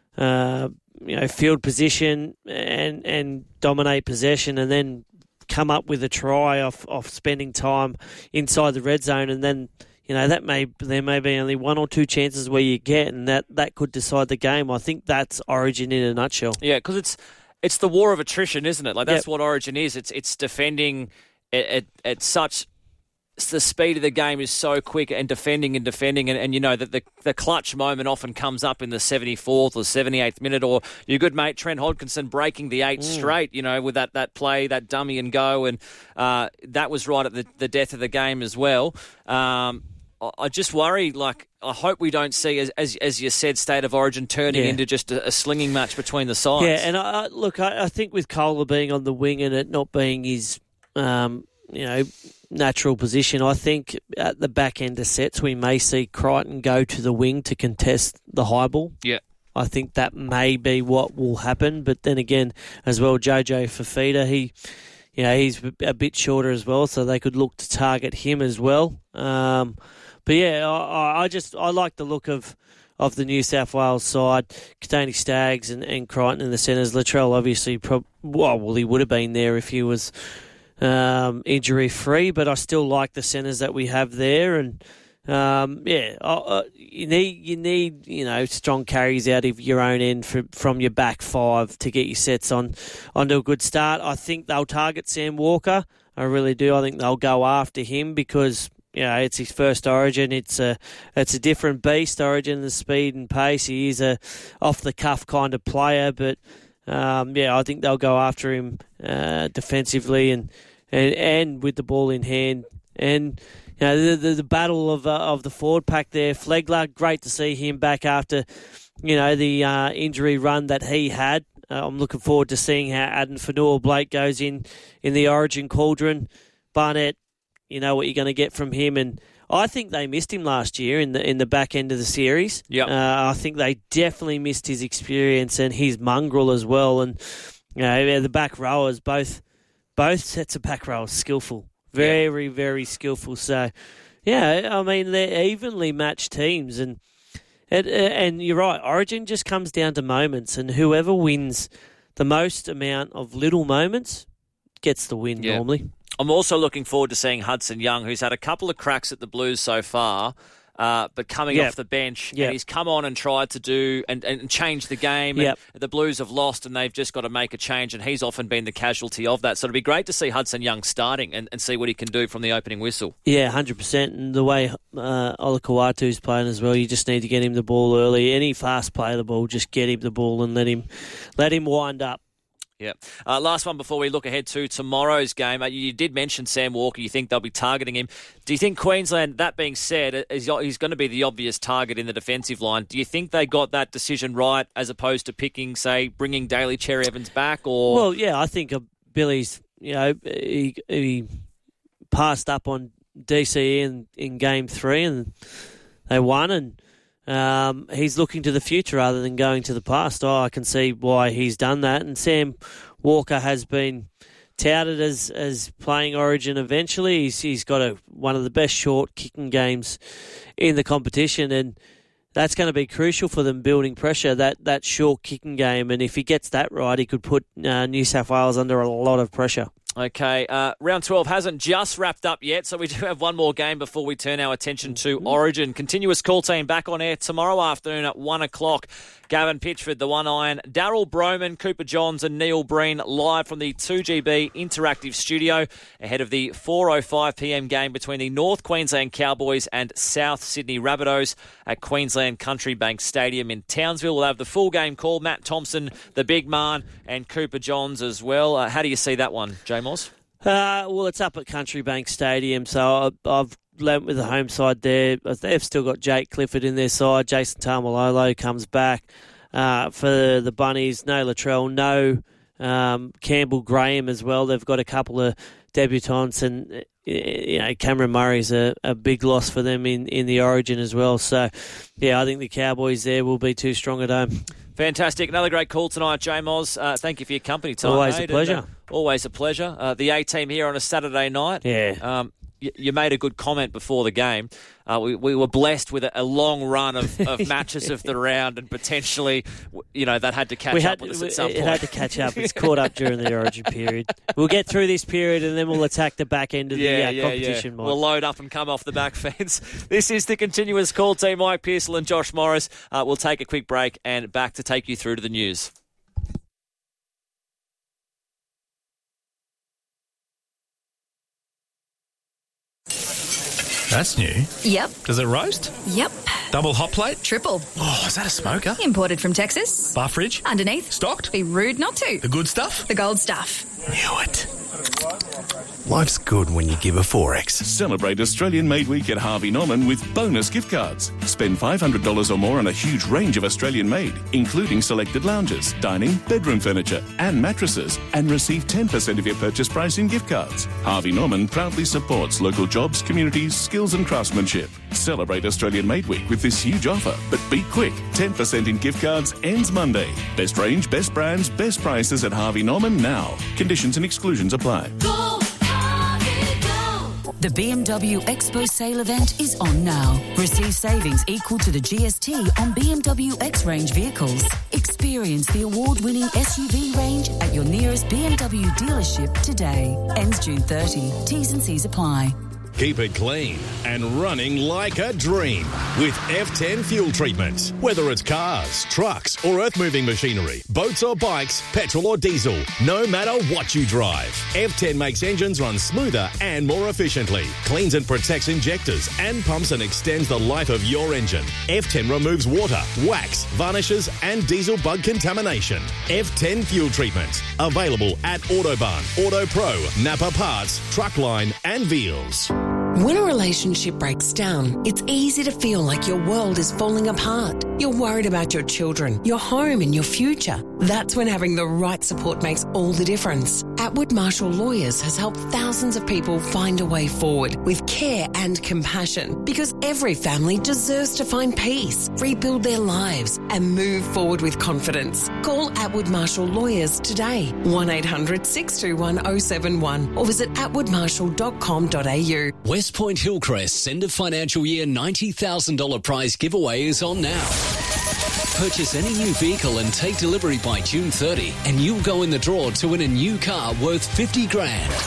uh, you know, field position and, and dominate possession, and then come up with a try off, off spending time inside the red zone, and then, you know, that may there may be only one or two chances where you get, and that, that could decide the game. I think that's Origin in a nutshell. Yeah, because it's it's the war of attrition, isn't it? Like, that's Yep. what Origin is. It's it's defending at, at, at such. The speed of the game is so quick, and defending and defending, and, and you know that the the clutch moment often comes up in the seventy-fourth or seventy-eighth minute, or your good mate Trent Hodkinson breaking the eight mm. straight, you know, with that, that play, that dummy and go, and uh, that was right at the, the death of the game as well. Um, I, I just worry, like, I hope we don't see, as as, as you said, State of Origin turning Yeah. into just a, a slinging match between the sides. Yeah, and I, I, look, I, I think with Kohler being on the wing and it not being his, um, you know, natural position, I think at the back end of sets we may see Crichton go to the wing to contest the high ball. Yeah. I think that may be what will happen. But then again, as well, Jojo Fafita, he, you know, he's a bit shorter as well, so they could look to target him as well. Um, but yeah, I, I just I like the look of. of the New South Wales side, Katoni Staggs and, and Crichton in the centres. Latrell obviously, prob- well, well, he would have been there if he was um, injury-free, but I still like the centres that we have there. And, um, yeah, uh, you need, you need, you know, strong carries out of your own end for, from your back five to get your sets on onto a good start. I think they'll target Sam Walker. I really do. I think they'll go after him because, you know, it's his first Origin. It's a it's a different beast, Origin, the speed and pace. He is a off-the-cuff kind of player, but, um, yeah, I think they'll go after him uh, defensively and, and and with the ball in hand. And, you know, the the, the battle of uh, of the forward pack there, Flegler, great to see him back after, you know, the uh, injury run that he had. Uh, I'm looking forward to seeing how Aden Fanua-Blake goes in in the Origin cauldron. Barnett, you know what you're going to get from him, and I think they missed him last year in the in the back end of the series. Yep. Uh, I think they definitely missed his experience and his mongrel as well. And, you know, the back rowers, both both sets of back rowers, skillful, very yep. very skillful. So, yeah, I mean they're evenly matched teams, and and, and you're right. Origin just comes down to moments, and whoever wins the most amount of little moments gets the win yep. normally. I'm also looking forward to seeing Hudson Young, who's had a couple of cracks at the Blues so far, uh, but coming yep. off the bench, yep. and he's come on and tried to do and, and change the game. Yep. And the Blues have lost, and they've just got to make a change, and he's often been the casualty of that. So it'll be great to see Hudson Young starting and, and see what he can do from the opening whistle. Yeah, one hundred percent. And the way uh, Olakau'atu's playing as well, you just need to get him the ball early. Any fast play of the ball, just get him the ball and let him let him wind up. Yeah. Uh, last one before we look ahead to tomorrow's game. Uh, you did mention Sam Walker. You think they'll be targeting him. Do you think Queensland, that being said, is, he's going to be the obvious target in the defensive line. Do you think they got that decision right as opposed to picking, say, bringing Daly Cherry Evans back? Or Well, yeah, I think uh, Billy's, you know, he, he passed up on D C E in, in game three and they won, and Um, he's looking to the future rather than going to the past. Oh, I can see why he's done that. And Sam Walker has been touted as, as playing Origin eventually. He's he's got a, one of the best short kicking games in the competition, and that's going to be crucial for them building pressure, that, that short kicking game. And if he gets that right, he could put uh, New South Wales under a lot of pressure. Okay, uh, round twelve hasn't just wrapped up yet, so we do have one more game before we turn our attention to Origin. Continuous call team back on air tomorrow afternoon at one o'clock. Gavin Pitchford, the One Iron, Daryl Broman, Cooper Johns and Neil Breen live from the two G B Interactive Studio ahead of the four oh five p.m. game between the North Queensland Cowboys and South Sydney Rabbitohs at Queensland Country Bank Stadium in Townsville. We'll have the full game call, Matt Thompson, the big man, and Cooper Johns as well. Uh, how do you see that one, J Moss? Uh, well, it's up at Country Bank Stadium, so I, I've lent with the home side there. They've still got Jake Clifford in their side. Jason Tamalolo comes back uh, for the Bunnies. No Latrell, no um, Campbell Graham as well. They've got a couple of debutants, and you know Cameron Murray's a, a big loss for them in, in the Origin as well. So, yeah, I think the Cowboys there will be too strong at home. Fantastic. Another great call tonight, J Moz. Uh, thank you for your company tonight. Always mate. a pleasure. And, uh, always a pleasure. Uh, the A-team here on a Saturday night. Yeah. Um, you, you made a good comment before the game. Uh, we, we were blessed with a, a long run of, of matches of the round, and potentially, you know, that had to catch we up had, with us we, at some it point. It had to catch up. It's caught up during the Origin period. We'll get through this period and then we'll attack the back end of yeah, the uh, yeah, competition. Yeah. Mike. We'll load up and come off the back fence. This is the continuous call team. Mike Pearsall and Josh Morris. Uh, we'll take a quick break and back to take you through to the news. That's new. Yep. Does it roast? Yep. Double hot plate? Triple. Oh, is that a smoker? Imported from Texas. Bar fridge? Underneath. Stocked? Be rude not to. The good stuff? The gold stuff. Knew it. Life's good when you give a four X. Celebrate Australian Made Week at Harvey Norman with bonus gift cards. Spend five hundred dollars or more on a huge range of Australian made, including selected lounges, dining, bedroom furniture and mattresses, and receive ten percent of your purchase price in gift cards. Harvey Norman proudly supports local jobs, communities, skills and craftsmanship. Celebrate Australian Made Week with this huge offer, but be quick. ten percent in gift cards ends Monday. Best range, best brands, best prices at Harvey Norman now. Conditions and exclusions apply. Go, Harvey, go. The B M W Expo sale event is on now. Receive savings equal to the G S T on B M W X-Range vehicles. Experience the award-winning S U V range at your nearest B M W dealership today. Ends June thirtieth. T's and C's apply. Keep it clean and running like a dream with F ten fuel treatment. Whether it's cars, trucks or earth-moving machinery, boats or bikes, petrol or diesel, no matter what you drive, F ten makes engines run smoother and more efficiently, cleans and protects injectors and pumps and extends the life of your engine. F ten removes water, wax, varnishes and diesel bug contamination. F ten fuel treatment. Available at Autobahn, Auto Pro, Napa Parts, Truckline and Veals. When a relationship breaks down, it's easy to feel like your world is falling apart. You're worried about your children, your home and your future. That's when having the right support makes all the difference. Atwood Marshall Lawyers has helped thousands of people find a way forward with care and compassion, because every family deserves to find peace, rebuild their lives and move forward with confidence. Call Atwood Marshall Lawyers today, one eight hundred six two one oh seven one, or visit atwood marshall dot com dot a u. West Point Hillcrest's end of financial year ninety thousand dollars prize giveaway is on now. Purchase any new vehicle and take delivery by June thirtieth, and you'll go in the draw to win a new car worth fifty grand.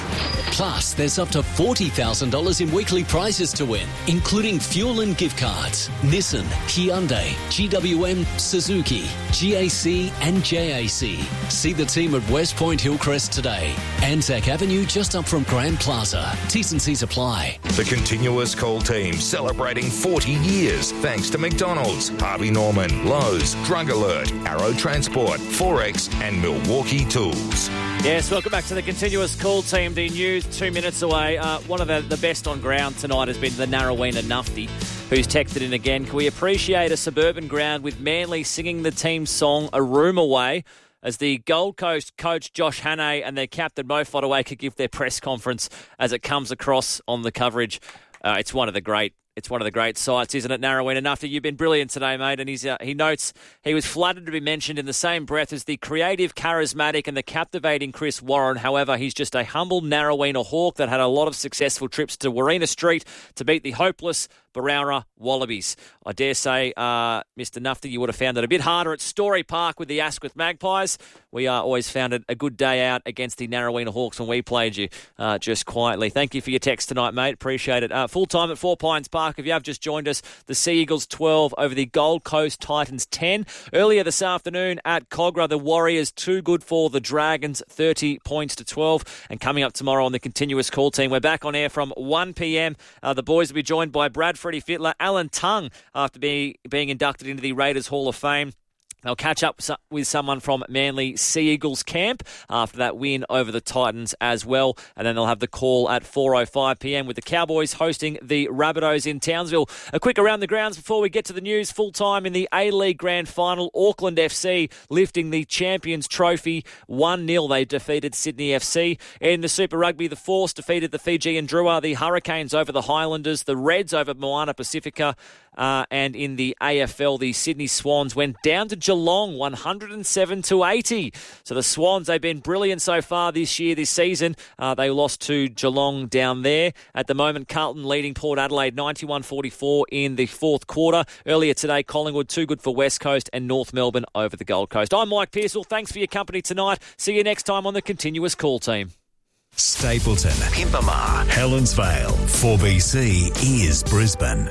Plus, there's up to forty thousand dollars in weekly prizes to win, including fuel and gift cards. Nissan, Hyundai, G W M, Suzuki, G A C and J A C. See the team at West Point Hillcrest today. Anzac Avenue just up from Grand Plaza. T's and C's apply. The Continuous Call team celebrating forty years thanks to McDonald's, Harvey Norman, Lowe's, Drug Alert, Arrow Transport, Forex and Milwaukee Tools. Yes, welcome back to the Continuous Call team. The news two minutes away. Uh, one of the, the best on ground tonight has been the Narrowena Nufty, who's texted in again. Can we appreciate a suburban ground with Manly singing the team song A Room Away as the Gold Coast coach Josh Hannay and their captain Mo Fotuaika give their press conference as it comes across on the coverage? Uh, it's one of the great It's one of the great sights, isn't it, Narrowena Nufty? You've been brilliant today, mate. And he's, uh, he notes he was flattered to be mentioned in the same breath as the creative, charismatic and the captivating Chris Warren. However, he's just a humble Narrowena Hawk that had a lot of successful trips to Warina Street to beat the hopeless Barowra Wallabies. I dare say, uh, Mister Nufty, you would have found it a bit harder at Story Park with the Asquith Magpies. We uh, always found it a good day out against the Narrowena Hawks when we played you uh, just quietly. Thank you for your text tonight, mate. Appreciate it. Uh, full time at Four Pines Park. If you have just joined us, the Sea Eagles twelve over the Gold Coast Titans ten. Earlier this afternoon at Cogra, the Warriors too good for the Dragons, thirty points to twelve. And coming up tomorrow on the Continuous Call team, we're back on air from one p.m. Uh, the boys will be joined by Brad Freddie Fittler, Alan Tongue, after being, being inducted into the Raiders Hall of Fame. They'll catch up with someone from Manly Sea Eagles camp after that win over the Titans as well. And then they'll have the call at four oh five p.m. with the Cowboys hosting the Rabbitohs in Townsville. A quick around the grounds before we get to the news. Full time in the A-League Grand Final, Auckland F C lifting the Champions Trophy one nil. They defeated Sydney F C. In the Super Rugby, the Force defeated the Fijian Drua, the Hurricanes over the Highlanders, the Reds over Moana Pacifica. Uh, and in the A F L, the Sydney Swans went down to Geelong, one hundred seven to eighty. So the Swans, they've been brilliant so far this year, this season. Uh, they lost to Geelong down there. At the moment, Carlton leading Port Adelaide ninety-one forty-four in the fourth quarter. Earlier today, Collingwood too good for West Coast and North Melbourne over the Gold Coast. I'm Mike Pearsall. Thanks for your company tonight. See you next time on the Continuous Call team. Stapleton, Pimpamar, Helens Vale, four B C is Brisbane.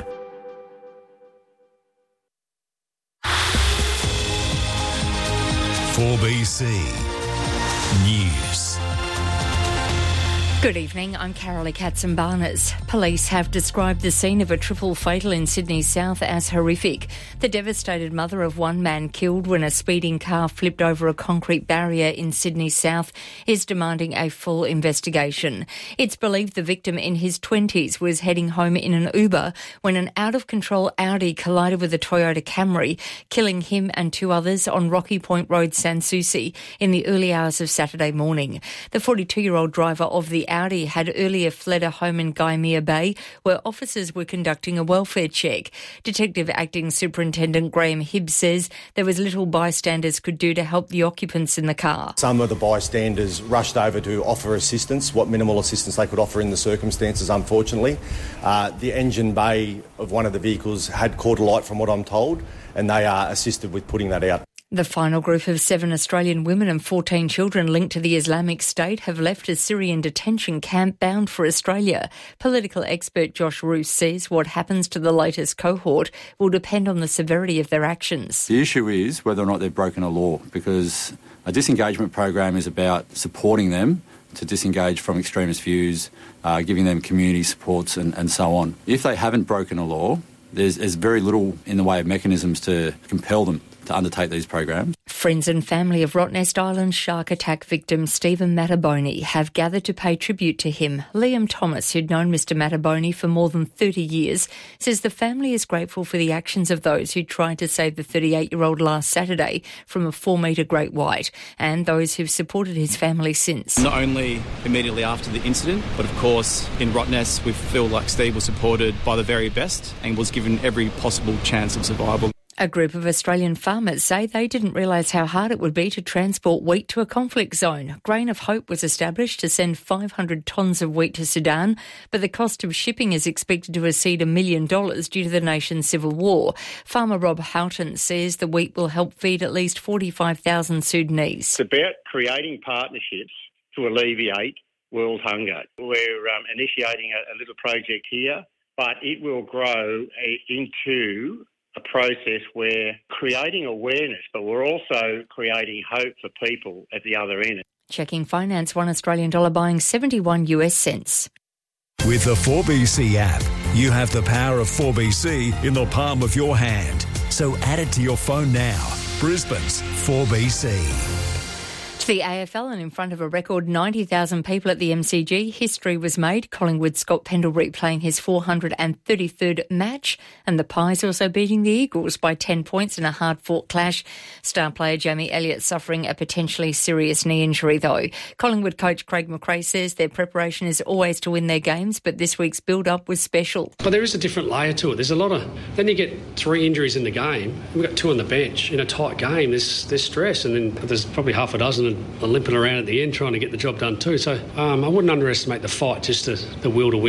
four B C News. Good evening, I'm Carolee Katzenbarnes. Police have described the scene of a triple fatal in Sydney South as horrific. The devastated mother of one man killed when a speeding car flipped over a concrete barrier in Sydney South is demanding a full investigation. It's believed the victim in his twenties was heading home in an Uber when an out-of-control Audi collided with a Toyota Camry, killing him and two others on Rocky Point Road, Sans Souci, in the early hours of Saturday morning. The forty-two-year-old driver of the Audi had earlier fled a home in Gymea Bay where officers were conducting a welfare check. Detective Acting Superintendent Graham Hibbs says there was little bystanders could do to help the occupants in the car. Some of the bystanders rushed over to offer assistance, what minimal assistance they could offer in the circumstances, unfortunately. Uh, the engine bay of one of the vehicles had caught alight from what I'm told, and they are assisted with putting that out. The final group of seven Australian women and fourteen children linked to the Islamic State have left a Syrian detention camp bound for Australia. Political expert Josh Roos says what happens to the latest cohort will depend on the severity of their actions. The issue is whether or not they've broken a law, because a disengagement program is about supporting them to disengage from extremist views, uh, giving them community supports and, and so on. If they haven't broken a law, there's, there's very little in the way of mechanisms to compel them to undertake these programs. Friends and family of Rottnest Island shark attack victim Stephen Mattaboni have gathered to pay tribute to him. Liam Thomas, who'd known Mister Mattaboni for more than thirty years, says the family is grateful for the actions of those who tried to save the thirty-eight-year-old last Saturday from a four-metre great white, and those who've supported his family since. Not only immediately after the incident, but of course in Rottnest we feel like Steve was supported by the very best and was given every possible chance of survival. A group of Australian farmers say they didn't realise how hard it would be to transport wheat to a conflict zone. Grain of Hope was established to send five hundred tonnes of wheat to Sudan, but the cost of shipping is expected to exceed a million dollars due to the nation's civil war. Farmer Rob Houghton says the wheat will help feed at least forty-five thousand Sudanese. It's about creating partnerships to alleviate world hunger. We're um, initiating a, a little project here, but it will grow a, into a process where creating awareness, but we're also creating hope for people at the other end. Checking finance, one Australian dollar buying seventy-one U S cents. With the four B C app, you have the power of four B C in the palm of your hand. So add it to your phone now. Brisbane's four B C. To the A F L and in front of a record ninety thousand people at the M C G, history was made. Collingwood's Scott Pendlebury playing his four hundred thirty-third match, and the Pies also beating the Eagles by ten points in a hard-fought clash. Star player Jamie Elliott suffering a potentially serious knee injury, though. Collingwood coach Craig McRae says their preparation is always to win their games, but this week's build-up was special. But there is a different layer to it. There's a lot of... Then you get three injuries in the game. We've got two on the bench. In a tight game, there's, there's stress, and then there's probably half a dozen and limping around at the end trying to get the job done too. So um, I wouldn't underestimate the fight, just the, the will to win.